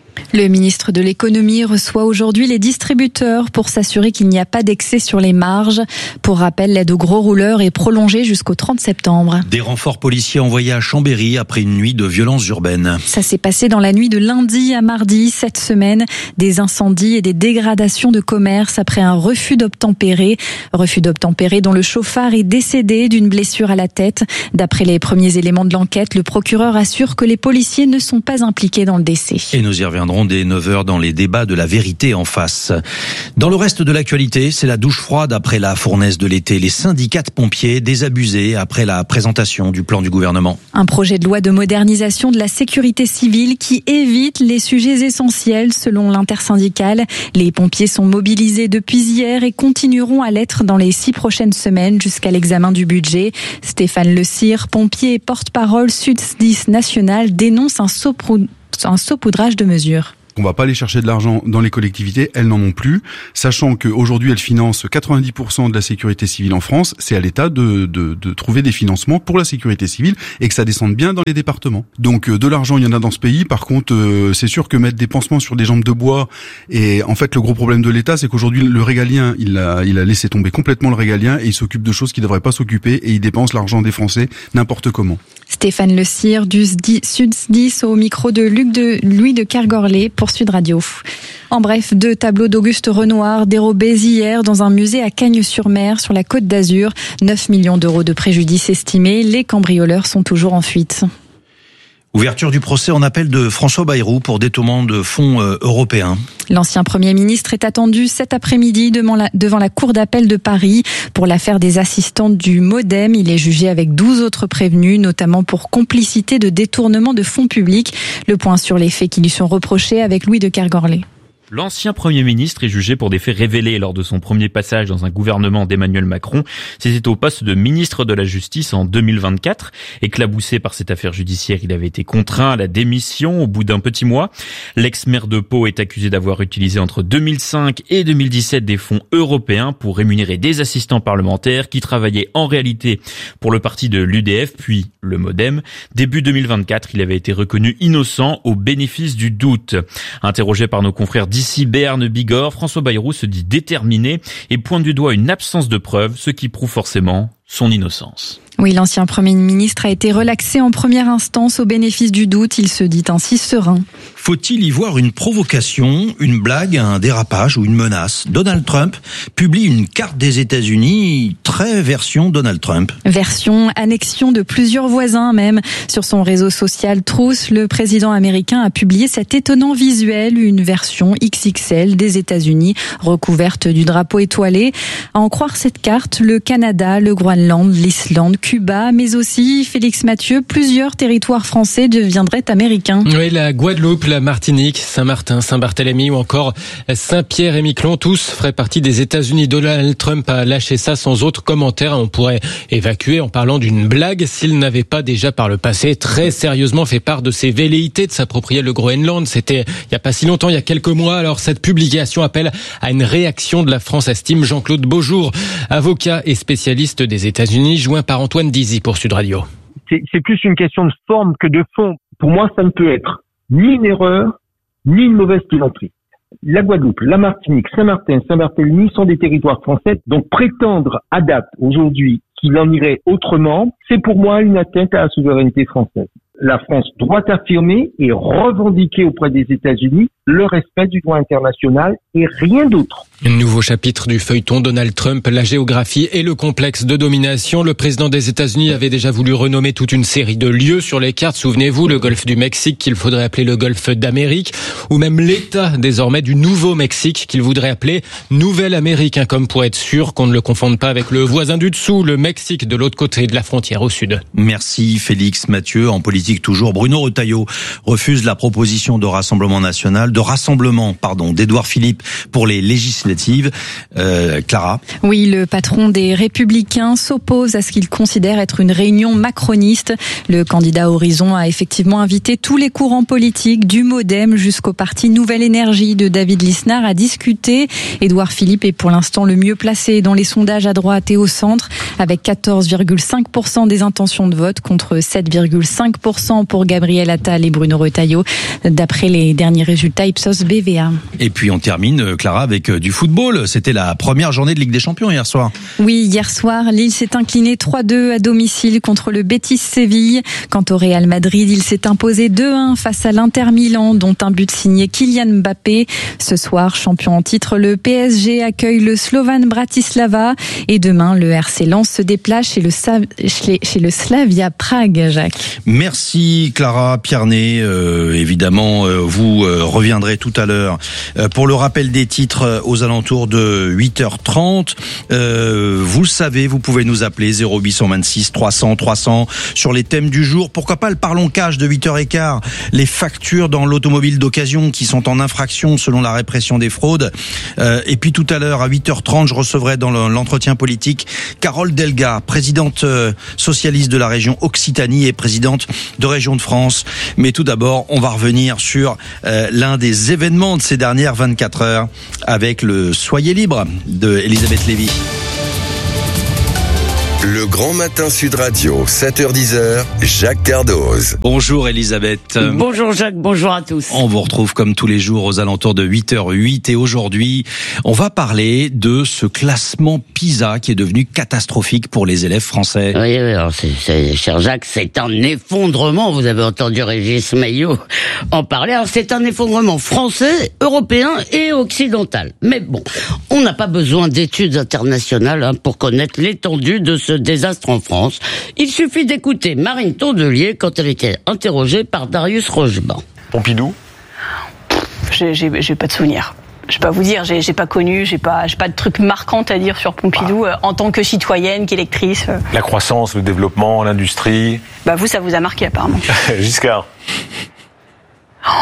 Le ministre de l'économie reçoit aujourd'hui les distributeurs pour s'assurer qu'il n'y a pas d'excès sur les marges. Pour rappel, l'aide aux gros rouleurs est prolongée jusqu'au trente septembre. Des renforts policiers envoyés à Chambéry après une nuit de violences urbaines. Ça s'est passé dans la nuit de lundi à mardi cette semaine. Des incendies et des dégradations de commerce après un refus d'obtempérer. Refus d'obtempérer dont le chauffard est décédé d'une blessure à la tête. D'après les premiers éléments de l'enquête, le procureur assure que les policiers ne sont pas impliqués dans le décès. Et nous y reviendrons dès neuf heures dans les débats de la vérité en face. Dans le reste de l'actualité, c'est la douche froide après la fournaise de l'été. Les syndicats de pompiers désabusés après la présentation du plan du gouvernement. Un projet de loi de modernisation de la sécurité civile qui évite les sujets essentiels selon l'intersyndicale. Les pompiers sont mobilisés depuis hier et continueront à l'être dans les six prochaines semaines jusqu'à l'examen du budget. Stéphane Le Sire, pompier et porte-parole SUDSDIS national, dénonce un saupou- un saupoudrage de mesures. On va pas aller chercher de l'argent dans les collectivités, elles n'en ont plus, sachant qu'aujourd'hui elles financent quatre-vingt-dix pour cent de la sécurité civile en France. C'est à l'État de, de, de trouver des financements pour la sécurité civile et que ça descende bien dans les départements. Donc de l'argent il y en a dans ce pays, par contre euh, c'est sûr que mettre des pansements sur des jambes de bois, et en fait le gros problème de l'État c'est qu'aujourd'hui le régalien il a, il a laissé tomber complètement le régalien et il s'occupe de choses qu'il devrait pas s'occuper et il dépense l'argent des Français n'importe comment. Stéphane Le Sire du SUDSDIS au micro de, Luc de Louis de Kergorlé pour Sud Radio. En bref, deux tableaux d'Auguste Renoir dérobés hier dans un musée à Cagnes-sur-Mer sur la Côte d'Azur. neuf millions d'euros de préjudice estimés. Les cambrioleurs sont toujours en fuite. Ouverture du procès en appel de François Bayrou pour détournement de fonds euh, européens. L'ancien Premier ministre est attendu cet après-midi devant la, devant la Cour d'appel de Paris pour l'affaire des assistantes du Modem. Il est jugé avec douze autres prévenus, notamment pour complicité de détournement de fonds publics. Le point sur les faits qui lui sont reprochés avec Louis de Kergorlé. L'ancien Premier ministre est jugé pour des faits révélés lors de son premier passage dans un gouvernement d'Emmanuel Macron. C'était au poste de ministre de la Justice en deux mille vingt-quatre. Éclaboussé par cette affaire judiciaire, il avait été contraint à la démission au bout d'un petit mois. L'ex-maire de Pau est accusé d'avoir utilisé entre deux mille cinq et deux mille dix-sept des fonds européens pour rémunérer des assistants parlementaires qui travaillaient en réalité pour le parti de l'U D F, puis le Modem. Début deux mille vingt-quatre, il avait été reconnu innocent au bénéfice du doute. Interrogé par nos confrères d'ici Béarn Bigorre, François Bayrou se dit déterminé et pointe du doigt une absence de preuves, ce qui prouve forcément son innocence. Oui, l'ancien Premier ministre a été relaxé en première instance au bénéfice du doute. Il se dit ainsi serein. Faut-il y voir une provocation, une blague, un dérapage ou une menace ? Donald Trump publie une carte des États-Unis très version Donald Trump. Version annexion de plusieurs voisins même. Sur son réseau social Truth, le président américain a publié cet étonnant visuel, une version X X L des États-Unis recouverte du drapeau étoilé. À en croire cette carte, le Canada, le Groenland, l'Islande, Cuba, mais aussi, Félix Mathieu, plusieurs territoires français deviendraient américains. Oui, la Guadeloupe, la Martinique, Saint-Martin, Saint-Barthélemy ou encore Saint-Pierre et Miquelon, tous feraient partie des États-Unis. Donald Trump a lâché ça sans autre commentaire. On pourrait évacuer en parlant d'une blague s'il n'avait pas déjà par le passé très sérieusement fait part de ses velléités de s'approprier le Groenland. C'était il n'y a pas si longtemps, il y a quelques mois. Alors cette publication appelle à une réaction de la France, estime Jean-Claude Beaujour, avocat et spécialiste des États-Unis, joint par Antoine Dizy pour Sud Radio. C'est, c'est plus une question de forme que de fond. Pour moi, ça ne peut être ni une erreur, ni une mauvaise plaisanterie. La Guadeloupe, la Martinique, Saint-Martin, Saint-Barthélemy sont des territoires français. Donc prétendre à date, aujourd'hui, qu'il en irait autrement, c'est pour moi une atteinte à la souveraineté française. La France doit affirmer et revendiquer auprès des États-Unis le respect du droit international et rien d'autre. Un nouveau chapitre du feuilleton Donald Trump, la géographie et le complexe de domination. Le président des États-Unis avait déjà voulu renommer toute une série de lieux sur les cartes. Souvenez-vous, le golfe du Mexique qu'il faudrait appeler le golfe d'Amérique, ou même l'État désormais du Nouveau-Mexique qu'il voudrait appeler Nouvelle-Amérique, hein, comme pour être sûr qu'on ne le confonde pas avec le voisin du dessous, le Mexique de l'autre côté de la frontière au sud. Merci Félix Mathieu. En politique toujours, Bruno Retailleau refuse la proposition de Rassemblement National de rassemblement, pardon, d'Édouard Philippe pour les législatives. Euh, Clara. Oui, le patron des Républicains s'oppose à ce qu'il considère être une réunion macroniste. Le candidat Horizon a effectivement invité tous les courants politiques, du MoDem jusqu'au parti Nouvelle Énergie de David Lisnard, à discuter. Édouard Philippe est pour l'instant le mieux placé dans les sondages à droite et au centre, avec quatorze virgule cinq pour cent des intentions de vote contre sept virgule cinq pour cent pour Gabriel Attal et Bruno Retailleau, d'après les derniers résultats Ipsos B V A. Et puis on termine, Clara, avec du football. C'était la première journée de Ligue des Champions hier soir. Oui, hier soir, Lille s'est incliné trois deux à domicile contre le Betis Séville. Quant au Real Madrid, il s'est imposé deux un face à l'Inter Milan, dont un but signé Kylian Mbappé. Ce soir, champion en titre, le P S G accueille le Slovan Bratislava. Et demain, le R C Lens se déplace chez le, Sa- chez le Slavia Prague, Jacques. Merci Clara Pierné. Euh, évidemment, euh, vous euh, reviendrez tout à l'heure euh, pour le rappel des titres euh, aux alentours de huit heures trente. Euh, vous le savez, vous pouvez nous appeler zéro huit cent vingt-six trois cents trois cents sur les thèmes du jour. Pourquoi pas le parlons cash de huit heures quinze, les factures dans l'automobile d'occasion qui sont en infraction selon la répression des fraudes. Euh, et puis tout à l'heure à huit heures trente, je recevrai dans l'entretien politique Carole Delga, présidente euh, socialiste de la région Occitanie et présidente de Région de France. Mais tout d'abord, on va revenir sur euh, l'un des événements de ces dernières vingt-quatre heures avec le Soyez libre de Elisabeth Lévy. Le Grand Matin Sud Radio, sept heures dix, Jacques Cardoz. Bonjour Elisabeth. Bonjour Jacques, bonjour à tous. On vous retrouve comme tous les jours aux alentours de huit heures huit et aujourd'hui, on va parler de ce classement PISA qui est devenu catastrophique pour les élèves français. Oui, oui, alors c'est, c'est, cher Jacques, c'est un effondrement. Vous avez entendu Régis Maillot en parler. Alors c'est un effondrement français, européen et occidental. Mais bon, on n'a pas besoin d'études internationales hein, pour connaître l'étendue de ce désastre en France. Il suffit d'écouter Marine Tondelier quand elle était interrogée par Darius Rocheban. Pompidou ? J'ai, j'ai, j'ai pas de souvenir. Je vais pas vous dire, j'ai, j'ai pas connu, j'ai pas, j'ai pas de trucs marquants à dire sur Pompidou ah. euh, en tant que citoyenne, qu'électrice. Euh. La croissance, le développement, l'industrie. Bah vous, ça vous a marqué apparemment. Giscard. Oh.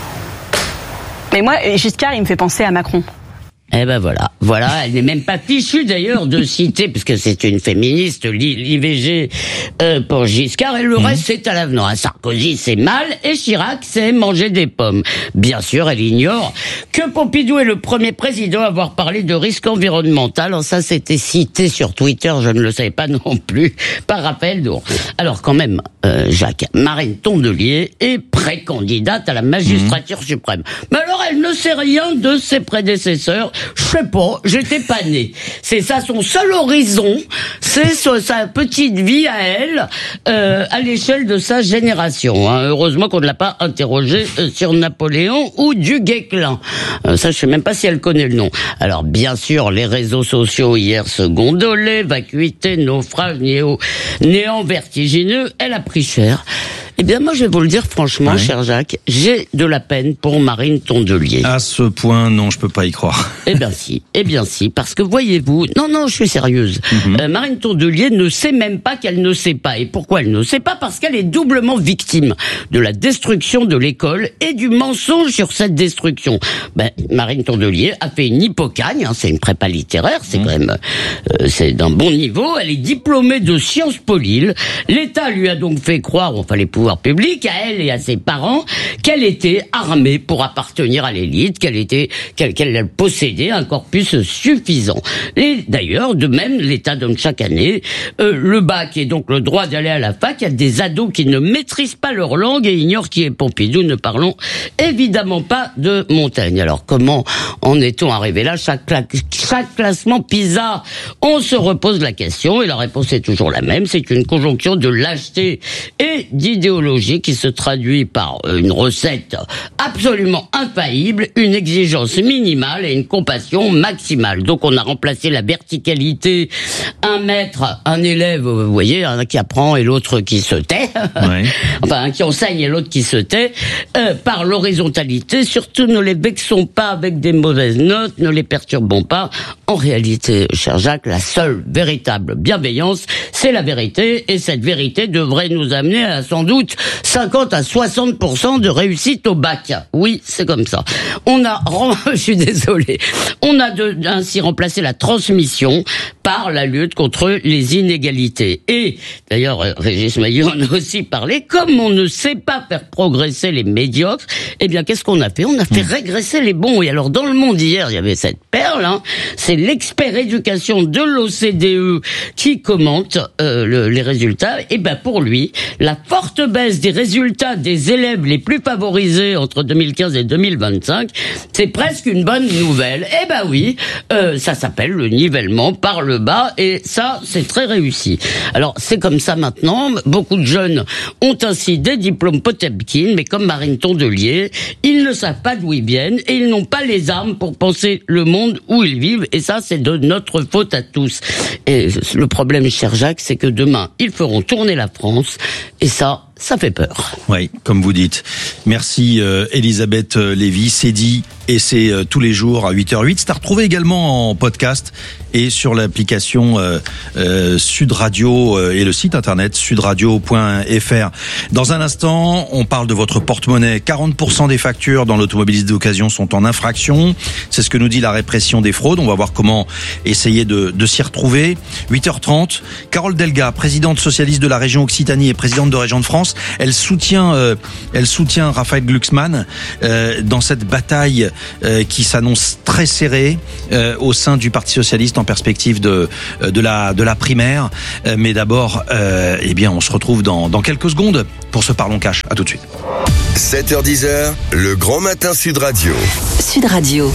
Mais moi, Giscard, il me fait penser à Macron. Eh ben voilà, voilà, elle n'est même pas fichue d'ailleurs de citer, puisque c'est une féministe, l'I V G euh, pour Giscard, et le mmh. reste c'est à l'avenant. À Sarkozy c'est mal, et Chirac c'est manger des pommes. Bien sûr, elle ignore que Pompidou est le premier président à avoir parlé de risque environnemental. Alors ça c'était cité sur Twitter, je ne le savais pas non plus, par Raphaël Dour. Alors quand même, euh, Jacques, Marine Tondelier est pré-candidate à la magistrature mmh. suprême. Mais alors elle ne sait rien de ses prédécesseurs. Je sais pas, j'étais pas née. C'est ça son seul horizon, c'est sa petite vie à elle, euh, à l'échelle de sa génération. Hein. Heureusement qu'on ne l'a pas interrogée sur Napoléon ou du Guesclin. Euh, ça, je sais même pas si elle connaît le nom. Alors, bien sûr, les réseaux sociaux hier se gondolaient, vacuité, naufrage, néo, néant vertigineux. Elle a pris cher. Eh bien, moi, je vais vous le dire franchement, ouais. cher Jacques, j'ai de la peine pour Marine Tondelier. À ce point, non, je peux pas y croire. Eh bien si, eh bien si, parce que voyez-vous, non, non, je suis sérieuse. Mm-hmm. Euh, Marine Tondelier ne sait même pas qu'elle ne sait pas. Et pourquoi elle ne sait pas ? Parce qu'elle est doublement victime de la destruction de l'école et du mensonge sur cette destruction. Ben, Marine Tondelier a fait une hypocagne, hein, c'est une prépa littéraire, c'est mm. quand même, euh, c'est d'un bon niveau. Elle est diplômée de Sciences Po Lille. L'État lui a donc fait croire, enfin les pouvoirs publics, à elle et à ses parents, qu'elle était armée pour appartenir à l'élite, qu'elle était, qu'elle, qu'elle possédait un corpus suffisant. Et d'ailleurs, de même, l'État donne chaque année euh, le bac et donc le droit d'aller à la fac à des ados qui ne maîtrisent pas leur langue et ignorent qui est Pompidou. Ne parlons évidemment pas de Montaigne. Alors comment en est-on arrivé là ? Chaque, cla- chaque classement PISA, on se repose la question et la réponse est toujours la même. C'est une conjonction de lâcheté et d'idéologie qui se traduit par une recette absolument infaillible, une exigence minimale et une compassion maximale. Donc on a remplacé la verticalité, un maître, un élève, vous voyez, un qui apprend et l'autre qui se tait, ouais. enfin un qui enseigne et l'autre qui se tait, euh, par l'horizontalité. Surtout ne les vexons pas avec des mauvaises notes, ne les perturbons pas. En réalité, cher Jacques, la seule véritable bienveillance, c'est la vérité, et cette vérité devrait nous amener à sans doute réussite, cinquante à soixante pour cent de réussite au bac. Oui, c'est comme ça. On a, je suis désolée, on a de, ainsi remplacé la transmission par la lutte contre les inégalités. Et, d'ailleurs, Régis Maillot en a aussi parlé, comme on ne sait pas faire progresser les médiocres, eh bien, qu'est-ce qu'on a fait? On a fait régresser les bons. Et alors, dans Le Monde hier, il y avait cette perle, hein, c'est l'expert éducation de l'O C D E qui commente euh, le, les résultats. Et ben pour lui, la forte baisse des résultats des élèves les plus favorisés entre deux mille quinze et deux mille vingt-cinq, c'est presque une bonne nouvelle. Eh ben oui, euh, ça s'appelle le nivellement par le bas et ça, c'est très réussi. Alors c'est comme ça maintenant. Beaucoup de jeunes ont ainsi des diplômes Potemkin, mais comme Marine Tondelier, ils ne savent pas d'où ils viennent et ils n'ont pas les armes pour penser le monde où ils vivent. Et ça, c'est de notre faute à tous. Et le problème, cher Jacques, c'est que demain, ils feront tourner la France. Et ça, ça fait peur. Oui, comme vous dites. Merci euh, Elisabeth Lévy. C'est dit et c'est euh, tous les jours à huit heures huit. C'est à retrouver également en podcast et sur l'application euh, euh, Sud Radio euh, et le site internet sud radio point f r. Dans un instant, on parle de votre porte-monnaie. quarante pour cent des factures dans l'automobiliste d'occasion sont en infraction. C'est ce que nous dit la répression des fraudes. On va voir comment essayer de, de s'y retrouver. huit heures trente, Carole Delga, présidente socialiste de la région Occitanie et présidente de Région de France, elle soutient, euh, elle soutient Raphaël Glucksmann euh, dans cette bataille euh, qui s'annonce très serrée euh, au sein du Parti socialiste en perspective de de la de la primaire. Euh, mais d'abord, euh, eh bien, on se retrouve dans dans quelques secondes pour ce Parlons Cash. À tout de suite. sept heures dix, le grand matin Sud Radio. Sud Radio.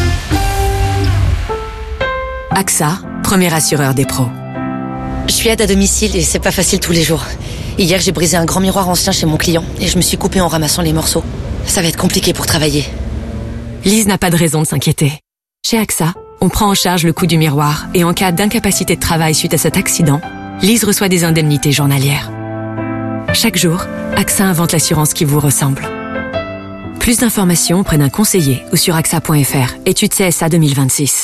A X A, premier assureur des pros. Je suis aide à domicile et c'est pas facile tous les jours. Hier, j'ai brisé un grand miroir ancien chez mon client et je me suis coupée en ramassant les morceaux. Ça va être compliqué pour travailler. Lise n'a pas de raison de s'inquiéter. Chez A X A, on prend en charge le coût du miroir et en cas d'incapacité de travail suite à cet accident, Lise reçoit des indemnités journalières. Chaque jour, A X A invente l'assurance qui vous ressemble. Plus d'informations auprès d'un conseiller ou sur A X A point F R. Étude C S A deux mille vingt-six.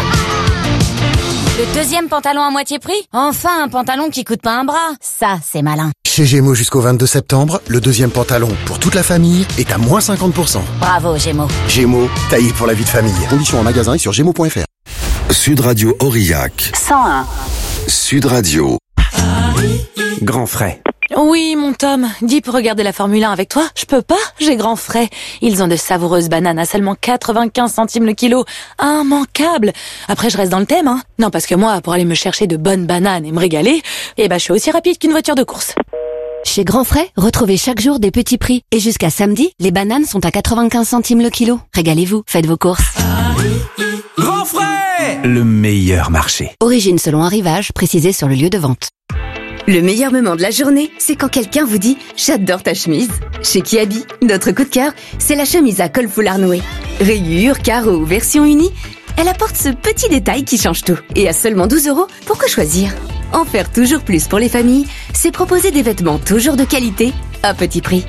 Le deuxième pantalon à moitié prix? Enfin, un pantalon qui coûte pas un bras. Ça, c'est malin. Chez Gémeaux jusqu'au vingt-deux septembre, le deuxième pantalon pour toute la famille est à moins cinquante pour cent. Bravo, Gémeaux. Gémeaux, taillé pour la vie de famille. Conditions en magasin et sur gémeaux point F R. Sud Radio Aurillac. cent un. Sud Radio. Grand frais. Oui, mon Tom, dis pour regarder la Formule un avec toi. Je peux pas, j'ai grand frais. Ils ont de savoureuses bananes à seulement quatre-vingt-quinze centimes le kilo. Immanquable. Après, je reste dans le thème, hein. Non, parce que moi, pour aller me chercher de bonnes bananes et me régaler, eh ben, je suis aussi rapide qu'une voiture de course. Chez Grand Frais, retrouvez chaque jour des petits prix. Et jusqu'à samedi, les bananes sont à quatre-vingt-quinze centimes le kilo. Régalez-vous, faites vos courses. Grand Frais, le meilleur marché. Origine selon arrivage, précisé sur le lieu de vente. Le meilleur moment de la journée, c'est quand quelqu'un vous dit « J'adore ta chemise ». Chez Kiabi, notre coup de cœur, c'est la chemise à col foulard noué. Rayures, carreaux ou version unie, elle apporte ce petit détail qui change tout. Et à seulement douze euros, pourquoi choisir? En faire toujours plus pour les familles, c'est proposer des vêtements toujours de qualité, à petit prix.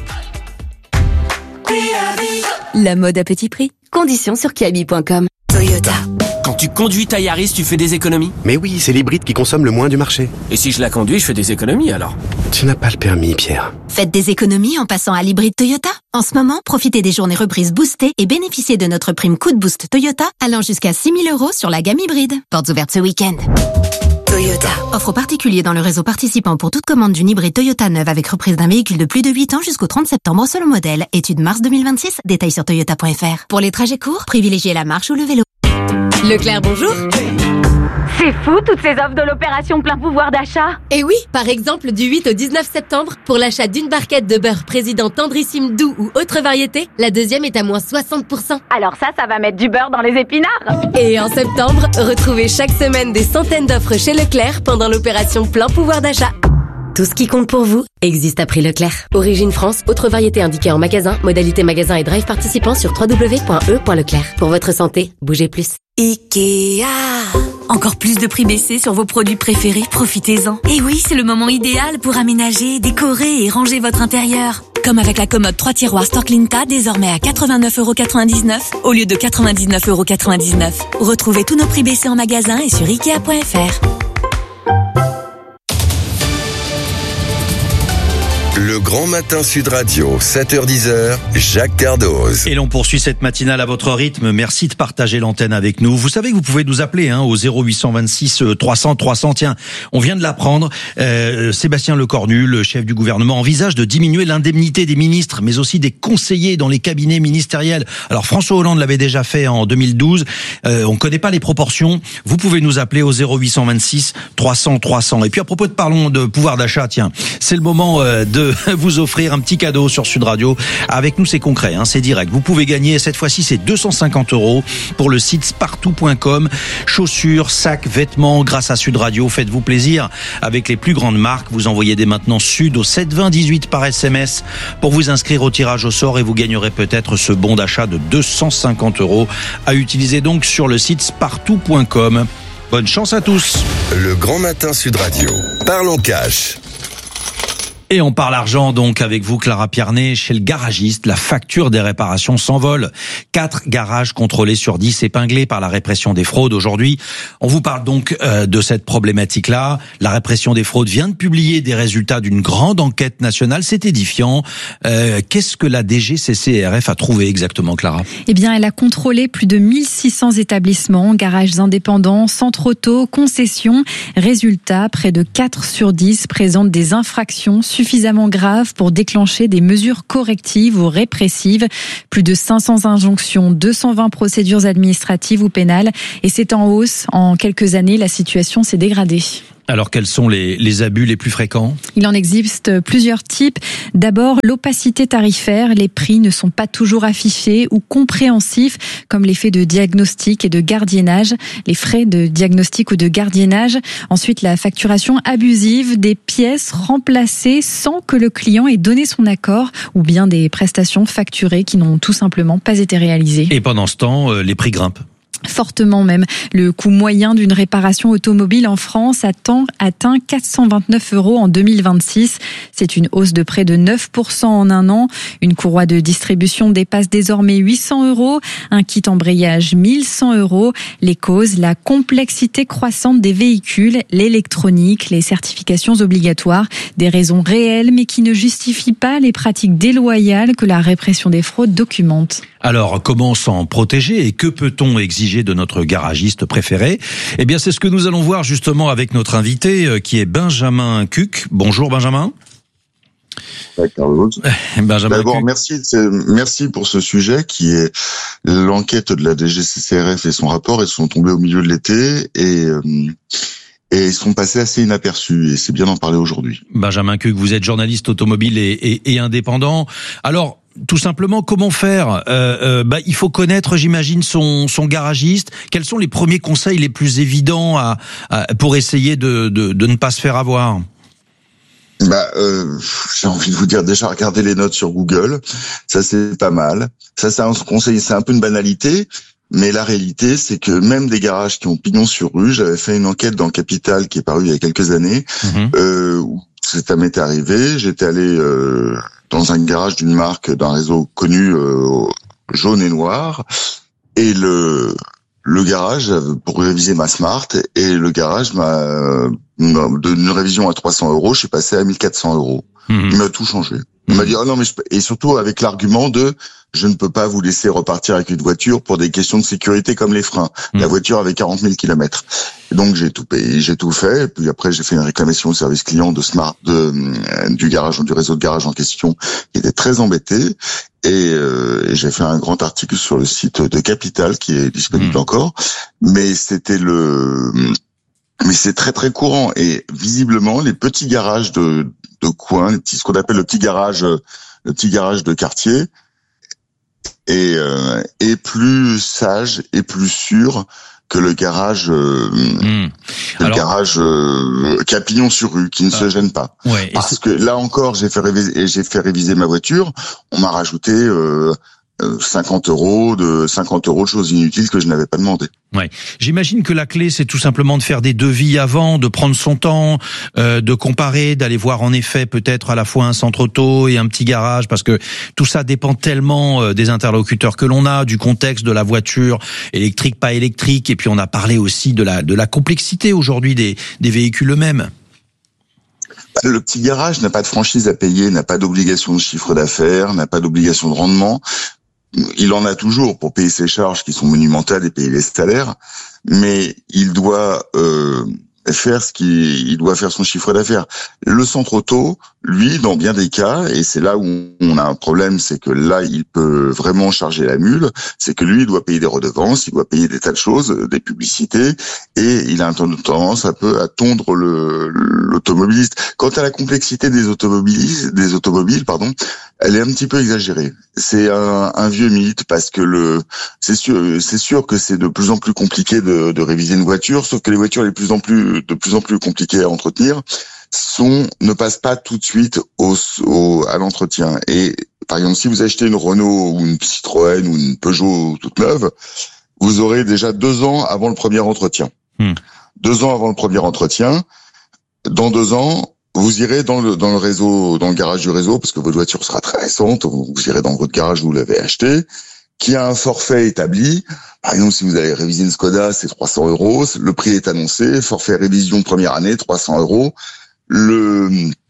La mode à petit prix. Conditions sur kiabi point com. Toyota. Quand tu conduis ta Yaris, tu fais des économies? Mais oui, c'est l'hybride qui consomme le moins du marché. Et si je la conduis, je fais des économies alors? Tu n'as pas le permis, Pierre. Faites des économies en passant à l'hybride Toyota. En ce moment, profitez des journées reprises boostées et bénéficiez de notre prime coup de boost Toyota allant jusqu'à six mille euros sur la gamme hybride. Portes ouvertes ce week-end. Toyota. Offre aux particuliers dans le réseau participant pour toute commande d'une hybride Toyota neuve avec reprise d'un véhicule de plus de huit ans jusqu'au trente septembre selon modèle. Étude mars deux mille vingt-six. Détails sur toyota point F R. Pour les trajets courts, privilégiez la marche ou le vélo. Leclerc, bonjour. C'est fou, toutes ces offres de l'opération plein pouvoir d'achat. Et oui, par exemple, du huit au dix-neuf septembre, pour l'achat d'une barquette de beurre président tendrissime doux ou autre variété, la deuxième est à moins soixante pour cent. Alors ça, ça va mettre du beurre dans les épinards. Et en septembre, retrouvez chaque semaine des centaines d'offres chez Leclerc pendant l'opération plein pouvoir d'achat. Tout ce qui compte pour vous existe à prix Leclerc. Origine France, autre variété indiquée en magasin, modalité magasin et drive participant sur w w w point e point leclerc. Pour votre santé, bougez plus. Ikea. Encore plus de prix baissés sur vos produits préférés, profitez-en. Et oui, c'est le moment idéal pour aménager, décorer et ranger votre intérieur. Comme avec la commode trois tiroirs Storklinta, désormais à quatre-vingt-neuf euros quatre-vingt-dix-neuf au lieu de quatre-vingt-dix-neuf euros quatre-vingt-dix-neuf. Retrouvez tous nos prix baissés en magasin et sur ikea point F R. Le Grand Matin Sud Radio, sept heures dix, Jacques Cardoz. Et l'on poursuit cette matinale à votre rythme. Merci de partager l'antenne avec nous. Vous savez que vous pouvez nous appeler hein, au zéro huit cent vingt-six trois cents trois cents. Tiens, on vient de l'apprendre. Euh, Sébastien Lecornu, le chef du gouvernement, envisage de diminuer l'indemnité des ministres, mais aussi des conseillers dans les cabinets ministériels. Alors François Hollande l'avait déjà fait en deux mille douze. Euh, on ne connaît pas les proportions. Vous pouvez nous appeler au zéro huit cent vingt-six trois cents trois cents. Et puis à propos de parlons de pouvoir d'achat, tiens, c'est le moment euh, de vous offrir un petit cadeau sur Sud Radio. Avec nous, c'est concret, hein, c'est direct. Vous pouvez gagner, cette fois-ci, c'est deux cent cinquante euros pour le site spartou point com. Chaussures, sacs, vêtements, grâce à Sud Radio. Faites-vous plaisir avec les plus grandes marques. Vous envoyez dès maintenant Sud au sept vingt dix-huit par S M S pour vous inscrire au tirage au sort et vous gagnerez peut-être ce bon d'achat de deux cent cinquante euros à utiliser donc sur le site spartou point com. Bonne chance à tous. Le Grand Matin Sud Radio. Parlons cash. Et on parle argent donc avec vous, Clara Piernet, chez le garagiste. La facture des réparations s'envole. Quatre garages contrôlés sur dix épinglés par la répression des fraudes aujourd'hui. On vous parle donc euh, de cette problématique-là. La répression des fraudes vient de publier des résultats d'une grande enquête nationale. C'est édifiant. Euh, qu'est-ce que la D G C C R F a trouvé exactement, Clara ? Eh bien, elle a contrôlé plus de mille six cents établissements, garages indépendants, centres auto, concessions. Résultat, près de quatre sur dix présentent des infractions suffisamment grave pour déclencher des mesures correctives ou répressives. Plus de cinq cents injonctions, deux cent vingt procédures administratives ou pénales. Et c'est en hausse. En quelques années, la situation s'est dégradée. Alors, quels sont les, les abus les plus fréquents ? Il en existe plusieurs types. D'abord, l'opacité tarifaire. Les prix ne sont pas toujours affichés ou compréhensifs, comme les faits de diagnostic et de gardiennage, les frais de diagnostic ou de gardiennage. Ensuite, la facturation abusive, des pièces remplacées sans que le client ait donné son accord, ou bien des prestations facturées qui n'ont tout simplement pas été réalisées. Et pendant ce temps, les prix grimpent. Fortement même. Le coût moyen d'une réparation automobile en France atteint, atteint quatre cent vingt-neuf euros en deux mille vingt-six. C'est une hausse de près de neuf pour cent en un an. Une courroie de distribution dépasse désormais huit cents euros. Un kit embrayage mille cent euros. Les causes, la complexité croissante des véhicules, l'électronique, les certifications obligatoires. Des raisons réelles mais qui ne justifient pas les pratiques déloyales que la répression des fraudes documente. Alors, comment s'en protéger et que peut-on exiger de notre garagiste préféré ? Eh bien, c'est ce que nous allons voir justement avec notre invité qui est Benjamin Cuc. Bonjour Benjamin. Carlos. Benjamin D'abord, Cuc. merci, merci pour ce sujet qui est l'enquête de la D G C C R F et son rapport. Elles sont tombées au milieu de l'été et... Euh, Et ils sont passés assez inaperçus, et c'est bien d'en parler aujourd'hui. Benjamin Cuc, vous êtes journaliste automobile et, et, et indépendant. Alors, tout simplement, comment faire ? euh, euh, bah, il faut connaître, j'imagine, son, son garagiste. Quels sont les premiers conseils les plus évidents à, à, pour essayer de, de, de ne pas se faire avoir ? Bah, euh, j'ai envie de vous dire déjà, regardez les notes sur Google. Ça, c'est pas mal. Ça, c'est un conseil, c'est un peu une banalité. Mais la réalité, c'est que même des garages qui ont pignon sur rue, j'avais fait une enquête dans Capital qui est parue il y a quelques années, mmh. euh, où ça m'était arrivé. J'étais allé euh, dans un garage d'une marque, d'un réseau connu, euh, jaune et noir, et le le garage pour réviser ma Smart, et le garage m'a d'une révision à trois cents euros, je suis passé à mille quatre cents euros. Mmh. Il m'a tout changé. Il m'a dit oh non mais je... et surtout avec l'argument de je ne peux pas vous laisser repartir avec une voiture pour des questions de sécurité comme les freins. Mmh. La voiture avait quarante mille kilomètres. Et donc j'ai tout payé, j'ai tout fait. Et puis après j'ai fait une réclamation au service client de Smart, de du garage, du réseau de garage en question, qui était très embêté. Et, euh, et j'ai fait un grand article sur le site de Capital qui est disponible mmh. encore. Mais c'était le Mais c'est très très courant et visiblement les petits garages de de coin, les petits, ce qu'on appelle le petit garage, le petit garage de quartier, est euh, est plus sage et plus sûr que le garage, euh, mmh. le Alors, garage euh, qui a pignon sur rue, qui ne euh, se gêne pas. Ouais, Parce que là encore, j'ai fait réviser, j'ai fait réviser ma voiture, on m'a rajouté euh, cinquante euros de cinquante euros de choses inutiles que je n'avais pas demandé. Ouais. J'imagine que la clé, c'est tout simplement de faire des devis avant, de prendre son temps, euh, de comparer, d'aller voir en effet peut-être à la fois un centre auto et un petit garage, parce que tout ça dépend tellement euh, des interlocuteurs que l'on a, du contexte de la voiture, électrique, pas électrique, et puis on a parlé aussi de la de la complexité aujourd'hui des des véhicules eux-mêmes. Le petit garage n'a pas de franchise à payer, n'a pas d'obligation de chiffre d'affaires, n'a pas d'obligation de rendement. Il en a toujours pour payer ses charges qui sont monumentales et payer les salaires, mais il doit euh, faire ce qui, il doit faire son chiffre d'affaires. Le centre auto, lui, dans bien des cas, et c'est là où on a un problème, c'est que là, il peut vraiment charger la mule, c'est que lui, il doit payer des redevances, il doit payer des tas de choses, des publicités, et il a un tendance un peu à tondre le, l'automobiliste. Quant à la complexité des automobiles, des automobiles, pardon, elle est un petit peu exagérée. C'est un, un vieux mythe parce que le, c'est sûr, c'est sûr que c'est de plus en plus compliqué de, de réviser une voiture, sauf que les voitures les plus en plus, de plus en plus compliquées à entretenir, sont ne passent pas tout de suite au, au à l'entretien. Et par exemple, si vous achetez une Renault ou une Citroën ou une Peugeot toute neuve, vous aurez déjà deux ans avant le premier entretien. Mmh. Deux ans avant le premier entretien. Dans deux ans, vous irez dans le dans le réseau, dans le garage du réseau, parce que votre voiture sera très récente. Vous, vous irez dans votre garage où vous l'avez acheté, qui a un forfait établi. Par exemple, si vous allez réviser une Skoda, c'est trois cents euros. Le prix est annoncé. Forfait révision première année, trois cents euros. Le,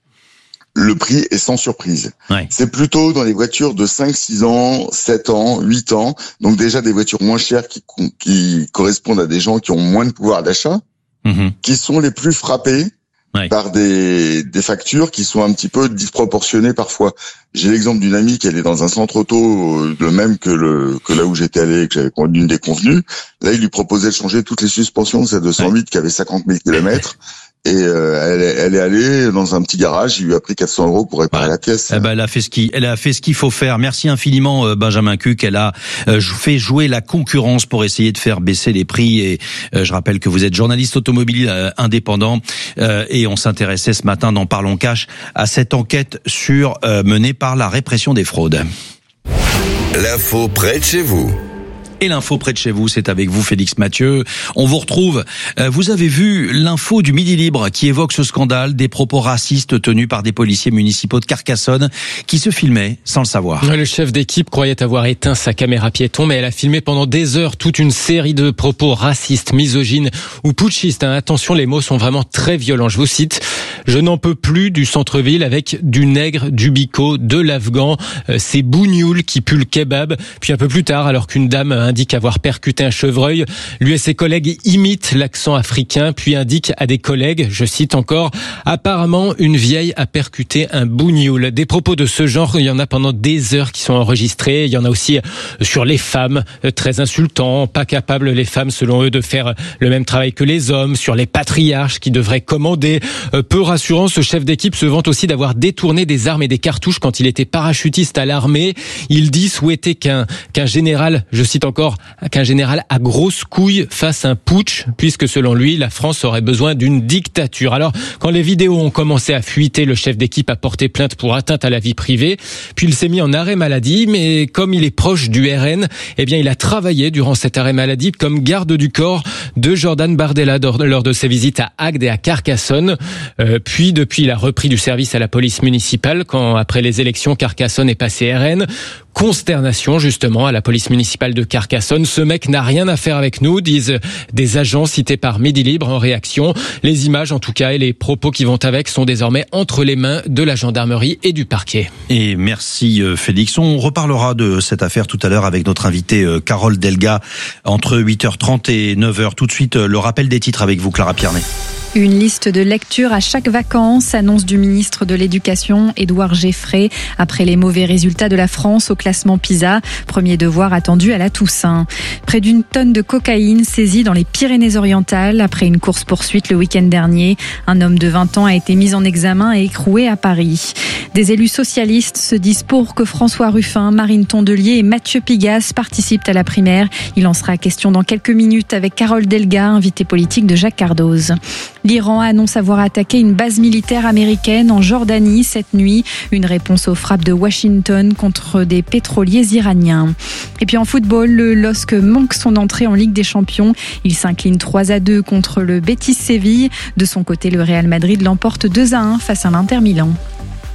le prix est sans surprise. Ouais. C'est plutôt dans les voitures de cinq, six ans, sept ans, huit ans. Donc déjà des voitures moins chères qui, qui correspondent à des gens qui ont moins de pouvoir d'achat, mmh. qui sont les plus frappés ouais. par des, des factures qui sont un petit peu disproportionnées parfois. J'ai l'exemple d'une amie qui allait dans un centre auto, le même que le, que là où j'étais allé, que j'avais une des convenues. Là, il lui proposait de changer toutes les suspensions de sa deux cent huit ouais. qui avait cinquante mille kilomètres. Et euh, elle, est, elle est allée dans un petit garage, il lui a pris quatre cents euros pour réparer ouais. la pièce. Eh ben, elle a fait ce qui, elle a fait ce qu'il faut faire. Merci infiniment, euh, Benjamin Cuc. Elle a euh, fait jouer la concurrence pour essayer de faire baisser les prix. Et euh, je rappelle que vous êtes journaliste automobile euh, indépendant euh, et on s'intéressait ce matin dans Parlons Cash à cette enquête sur euh, menée par la répression des fraudes. L'info près de chez vous. Et l'info près de chez vous, c'est avec vous, Félix Mathieu. On vous retrouve. Vous avez vu l'info du Midi Libre qui évoque ce scandale des propos racistes tenus par des policiers municipaux de Carcassonne qui se filmaient sans le savoir. Le chef d'équipe croyait avoir éteint sa caméra piéton, mais elle a filmé pendant des heures toute une série de propos racistes, misogynes ou putschistes. Attention, les mots sont vraiment très violents. Je vous cite. Je n'en peux plus du centre-ville avec du nègre, du bico, de l'afghan, ces bougnoules qui puent le kebab. Puis un peu plus tard, alors qu'une dame indique avoir percuté un chevreuil, lui et ses collègues imitent l'accent africain, puis indique à des collègues, je cite encore, apparemment une vieille a percuté un bougnoul. Des propos de ce genre, il y en a pendant des heures qui sont enregistrés. Il y en a aussi sur les femmes, très insultants, pas capables les femmes selon eux de faire le même travail que les hommes, sur les patriarches qui devraient commander. Peu rassurant, ce chef d'équipe se vante aussi d'avoir détourné des armes et des cartouches quand il était parachutiste à l'armée. Il dit souhaiter qu'un qu'un général, je cite encore, qu'un général à grosses couilles fasse un putsch, puisque selon lui, la France aurait besoin d'une dictature. Alors, quand les vidéos ont commencé à fuiter, le chef d'équipe a porté plainte pour atteinte à la vie privée, puis il s'est mis en arrêt maladie, mais comme il est proche du R N, eh bien, il a travaillé durant cet arrêt maladie comme garde du corps de Jordan Bardella lors de ses visites à Agde et à Carcassonne. Euh, puis, depuis, il a repris du service à la police municipale quand, après les élections, Carcassonne est passé R N. Consternation, justement, à la police municipale de Carcassonne. Ce mec n'a rien à faire avec nous, disent des agents cités par Midi Libre en réaction. Les images, en tout cas, et les propos qui vont avec sont désormais entre les mains de la gendarmerie et du parquet. Et merci, Félix. On reparlera de cette affaire tout à l'heure avec notre invitée Carole Delga entre huit heures trente et neuf heures. Tout de suite, le rappel des titres avec vous, Clara Piernet. Une liste de lecture à chaque vacances, annonce du ministre de l'Éducation, Édouard Geffray, après les mauvais résultats de la France au classement PISA. Premier devoir attendu à la Toussaint. Près d'une tonne de cocaïne saisie dans les Pyrénées-Orientales après une course-poursuite le week-end dernier. Un homme de vingt ans a été mis en examen et écroué à Paris. Des élus socialistes se disent pour que François Ruffin, Marine Tondelier et Mathieu Pigasse participent à la primaire. Il en sera question dans quelques minutes avec Carole Delga, invitée politique de Jacques Cardoz. L'Iran annonce avoir attaqué une base militaire américaine en Jordanie cette nuit. Une réponse aux frappes de Washington contre des pétroliers iraniens. Et puis en football, le L O S C manque son entrée en Ligue des Champions. Il s'incline trois à deux contre le Betis Séville. De son côté, le Real Madrid l'emporte deux à un face à l'Inter Milan.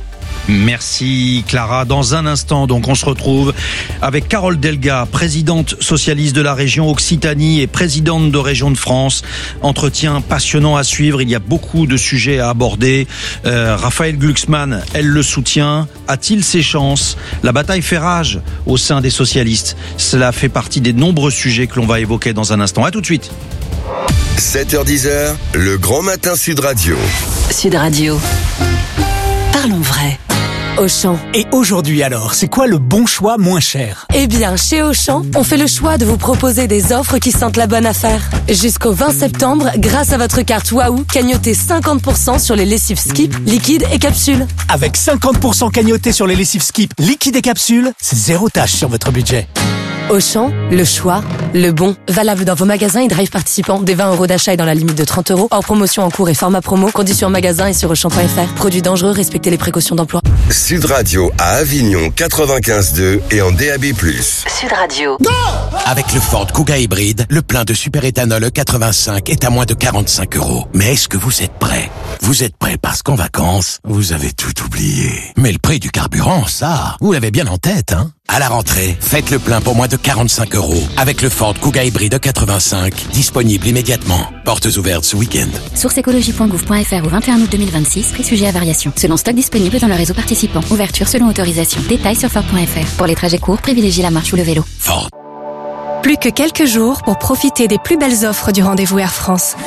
Merci Clara. Dans un instant, donc, on se retrouve avec Carole Delga, présidente socialiste de la région Occitanie et présidente de Région de France. Entretien passionnant à suivre. Il y a beaucoup de sujets à aborder. Euh, Raphaël Glucksmann, elle le soutient. A-t-il ses chances? La bataille fait rage au sein des socialistes. Cela fait partie des nombreux sujets que l'on va évoquer dans un instant. À tout de suite. sept heures dix, le grand matin Sud Radio. Sud Radio. Parlons vrai. Auchan. Et aujourd'hui alors, c'est quoi le bon choix moins cher? Eh bien, chez Auchan, on fait le choix de vous proposer des offres qui sentent la bonne affaire. Jusqu'au vingt septembre, grâce à votre carte Wahoo, cagnotez cinquante pour cent sur les lessives Skip, liquides et capsules. Avec cinquante pour cent cagnoté sur les lessives Skip, liquides et capsules, c'est zéro tâche sur votre budget. Auchan, le choix, le bon. Valable dans vos magasins et drive participants. Des vingt euros d'achat et dans la limite de trente euros. Hors promotion en cours et format promo. Conditions en magasin et sur auchan point f r. Produits dangereux, respectez les précautions d'emploi. Sud Radio à Avignon quatre-vingt-quinze deux et en D A B plus. Sud Radio. Go! Avec le Ford Kuga hybride, le plein de super-éthanol E quatre-vingt-cinq est à moins de quarante-cinq euros. Mais est-ce que vous êtes prêts? Vous êtes prêts parce qu'en vacances, vous avez tout oublié. Mais le prix du carburant, ça, vous l'avez bien en tête, hein? À la rentrée, faites le plein pour moins de quarante-cinq euros avec le Ford Kuga hybride E quatre-vingt-cinq, disponible immédiatement. Portes ouvertes ce week-end. Source écologie point gouv point f r au vingt et un août deux mille vingt-six, prix sujet à variation. Selon stock disponible dans le réseau participant. Ouverture selon autorisation. Détails sur Ford point f r. Pour les trajets courts, privilégiez la marche ou le vélo. Ford. Plus que quelques jours pour profiter des plus belles offres du rendez-vous Air France.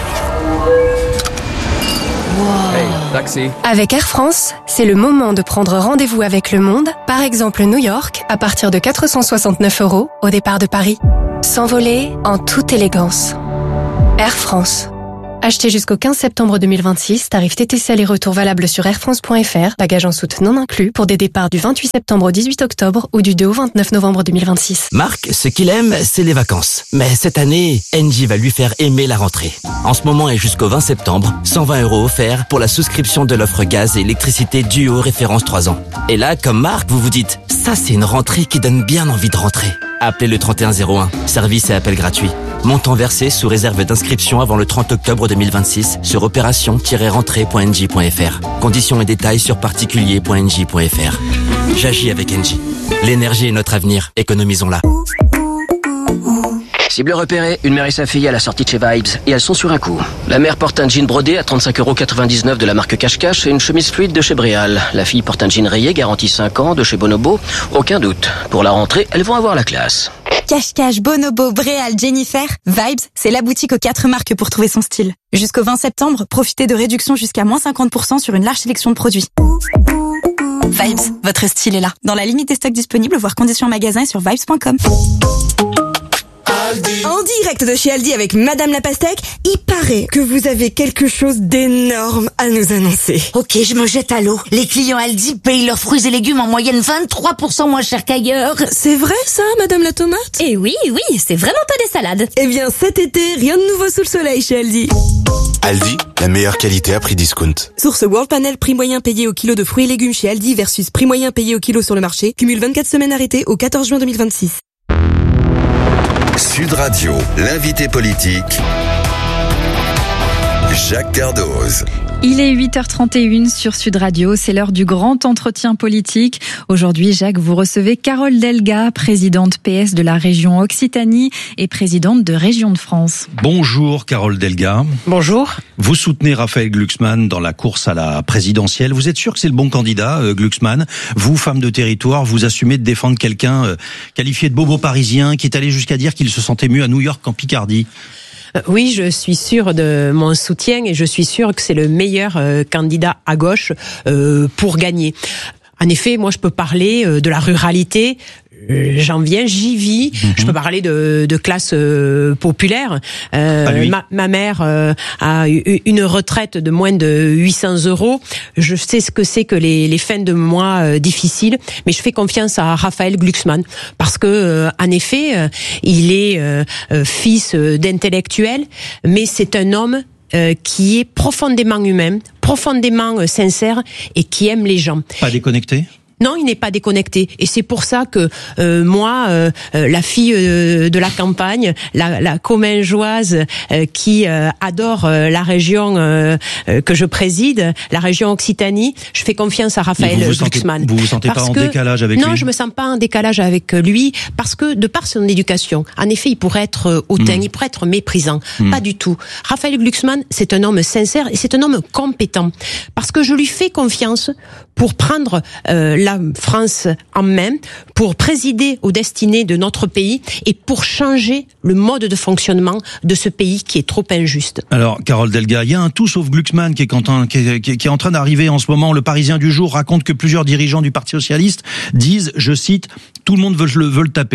Hey, taxi. Avec Air France, c'est le moment de prendre rendez-vous avec le monde, par exemple New York, à partir de quatre cent soixante-neuf euros au départ de Paris. S'envoler en toute élégance. Air France. Acheté jusqu'au quinze septembre deux mille vingt-six, tarif T T C aller-retour valable sur air france point f r, bagages en soute non inclus pour des départs du vingt-huit septembre au dix-huit octobre ou du deux au vingt-neuf novembre deux mille vingt-six. Marc, ce qu'il aime, c'est les vacances. Mais cette année, Engie va lui faire aimer la rentrée. En ce moment et jusqu'au vingt septembre, cent vingt euros offerts pour la souscription de l'offre gaz et électricité Duo référence trois ans. Et là, comme Marc, vous vous dites, ça c'est une rentrée qui donne bien envie de rentrer. Appelez le trente et un zéro un, service et appel gratuit. Montant versé sous réserve d'inscription avant le trente octobre deux mille vingt-six sur opération tiret rentrée point engie point f r. Conditions et détails sur particulier point engie point f r. J'agis avec Engie. L'énergie est notre avenir, économisons-la. Cible repérée, une mère et sa fille à la sortie de chez Vibes, et elles sont sur un coup. La mère porte un jean brodé à trente-cinq euros quatre-vingt-dix-neuf de la marque Cache-Cache et une chemise fluide de chez Bréal. La fille porte un jean rayé garantie cinq ans de chez Bonobo. Aucun doute. Pour la rentrée, elles vont avoir la classe. Cache-Cache, Bonobo, Bréal, Jennifer, Vibes, c'est la boutique aux quatre marques pour trouver son style. Jusqu'au vingt septembre, profitez de réductions jusqu'à moins cinquante pour cent sur une large sélection de produits. Vibes, votre style est là. Dans la limite des stocks disponibles, voir conditions en magasin et sur vibes point com. En direct de chez Aldi avec Madame la Pastèque, il paraît que vous avez quelque chose d'énorme à nous annoncer. Ok, je me jette à l'eau. Les clients Aldi payent leurs fruits et légumes en moyenne vingt-trois pour cent moins cher qu'ailleurs. C'est vrai ça, Madame la Tomate? Eh oui, oui, c'est vraiment pas des salades. Eh bien, cet été, rien de nouveau sous le soleil chez Aldi. Aldi, la meilleure qualité à prix discount. Source World Panel, prix moyen payé au kilo de fruits et légumes chez Aldi versus prix moyen payé au kilo sur le marché. Cumule vingt-quatre semaines arrêtées au quatorze juin deux mille vingt-six. Sud Radio, l'invité politique, Jacques Cardoz. Il est huit heures trente et une sur Sud Radio, c'est l'heure du grand entretien politique. Aujourd'hui, Jacques, vous recevez Carole Delga, présidente P S de la région Occitanie et présidente de Région de France. Bonjour Carole Delga. Bonjour. Vous soutenez Raphaël Glucksmann dans la course à la présidentielle. Vous êtes sûr que c'est le bon candidat, euh, Glucksmann? Vous, femme de territoire, vous assumez de défendre quelqu'un euh, qualifié de bobo parisien qui est allé jusqu'à dire qu'il se sentait mieux à New York qu'en Picardie. Oui, je suis sûre de mon soutien et je suis sûre que c'est le meilleur euh, candidat à gauche euh, pour gagner. En effet, moi je peux parler euh, de la ruralité. J'en viens, j'y vis. Mm-hmm. Je peux parler de, de classe euh, populaire. Euh, ma, ma mère euh, a eu une retraite de moins de huit cents euros. Je sais ce que c'est que les, les fins de mois euh, difficiles, mais je fais confiance à Raphaël Glucksmann parce que, euh, en effet, euh, il est euh, euh, fils d'intellectuel, mais c'est un homme euh, qui est profondément humain, profondément euh, sincère et qui aime les gens. Pas déconnecté ? Non, il n'est pas déconnecté. Et c'est pour ça que euh, moi, euh, euh, la fille euh, de la campagne, la, la Commingeoise, euh, qui euh, adore euh, la région euh, euh, que je préside, la région Occitanie, je fais confiance à Raphaël vous vous Glucksmann. Sentez, vous vous sentez parce pas en que, décalage avec non, lui? Non, je me sens pas en décalage avec lui, parce que de par son éducation, en effet, il pourrait être hautain, mmh. il pourrait être méprisant. Mmh. Pas du tout. Raphaël Glucksmann, c'est un homme sincère et c'est un homme compétent. Parce que je lui fais confiance pour prendre euh, la France en main, pour présider aux destinées de notre pays et pour changer le mode de fonctionnement de ce pays qui est trop injuste. Alors, Carole Delga, il y a un tout sauf Glucksmann qui est, en, qui est, qui est en train d'arriver en ce moment. Le Parisien du jour raconte que plusieurs dirigeants du Parti socialiste disent, je cite, « Tout le monde veut le, veut le taper ».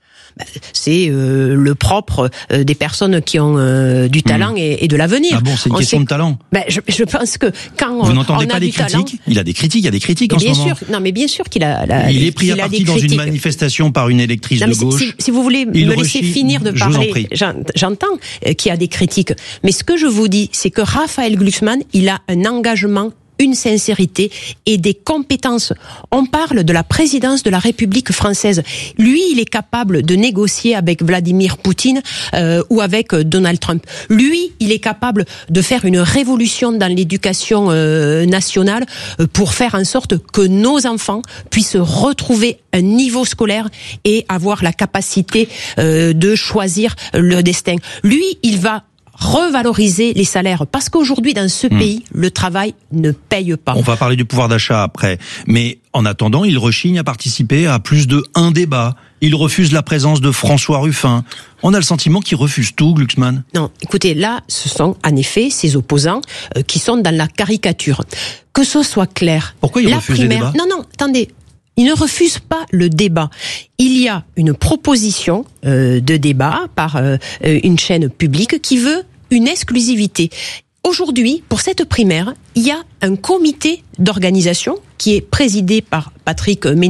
C'est euh, le propre euh, des personnes qui ont euh, du talent mmh. et, et de l'avenir. Ah bon, c'est une on question sait... de talent. Ben, je, je pense que quand vous on, n'entendez on pas a les du critiques. Talent, il a des critiques, il y a des critiques en bien ce moment. sûr, non, mais bien sûr qu'il a. La, il est pris à partie dans une manifestation par une électrice non, de gauche. Si, si vous voulez il me rechie, laisser finir de parler, j'entends qu'il y a des critiques, mais ce que je vous dis, c'est que Raphaël Glucksmann, il a un engagement, une sincérité et des compétences. On parle de la présidence de la République française. Lui, il est capable de négocier avec Vladimir Poutine euh, ou avec Donald Trump. Lui, il est capable de faire une révolution dans l'éducation euh, nationale euh, pour faire en sorte que nos enfants puissent retrouver un niveau scolaire et avoir la capacité euh, de choisir le destin. Lui, il va revaloriser les salaires, parce qu'aujourd'hui dans ce mmh. pays, le travail ne paye pas. On va parler du pouvoir d'achat après, mais en attendant, il rechigne à participer à plus de un débat. Il refuse la présence de François Ruffin. On a le sentiment qu'il refuse tout, Glucksmann. Non, écoutez, là, ce sont en effet ses opposants euh, qui sont dans la caricature. Que ce soit clair. Pourquoi il la refuse primaire... les débats ? Non, non, attendez. Il ne refuse pas le débat. Il y a une proposition euh, de débat par euh, une chaîne publique qui veut une exclusivité. Aujourd'hui, pour cette primaire, il y a un comité d'organisation qui est présidé par Patrick Ménard.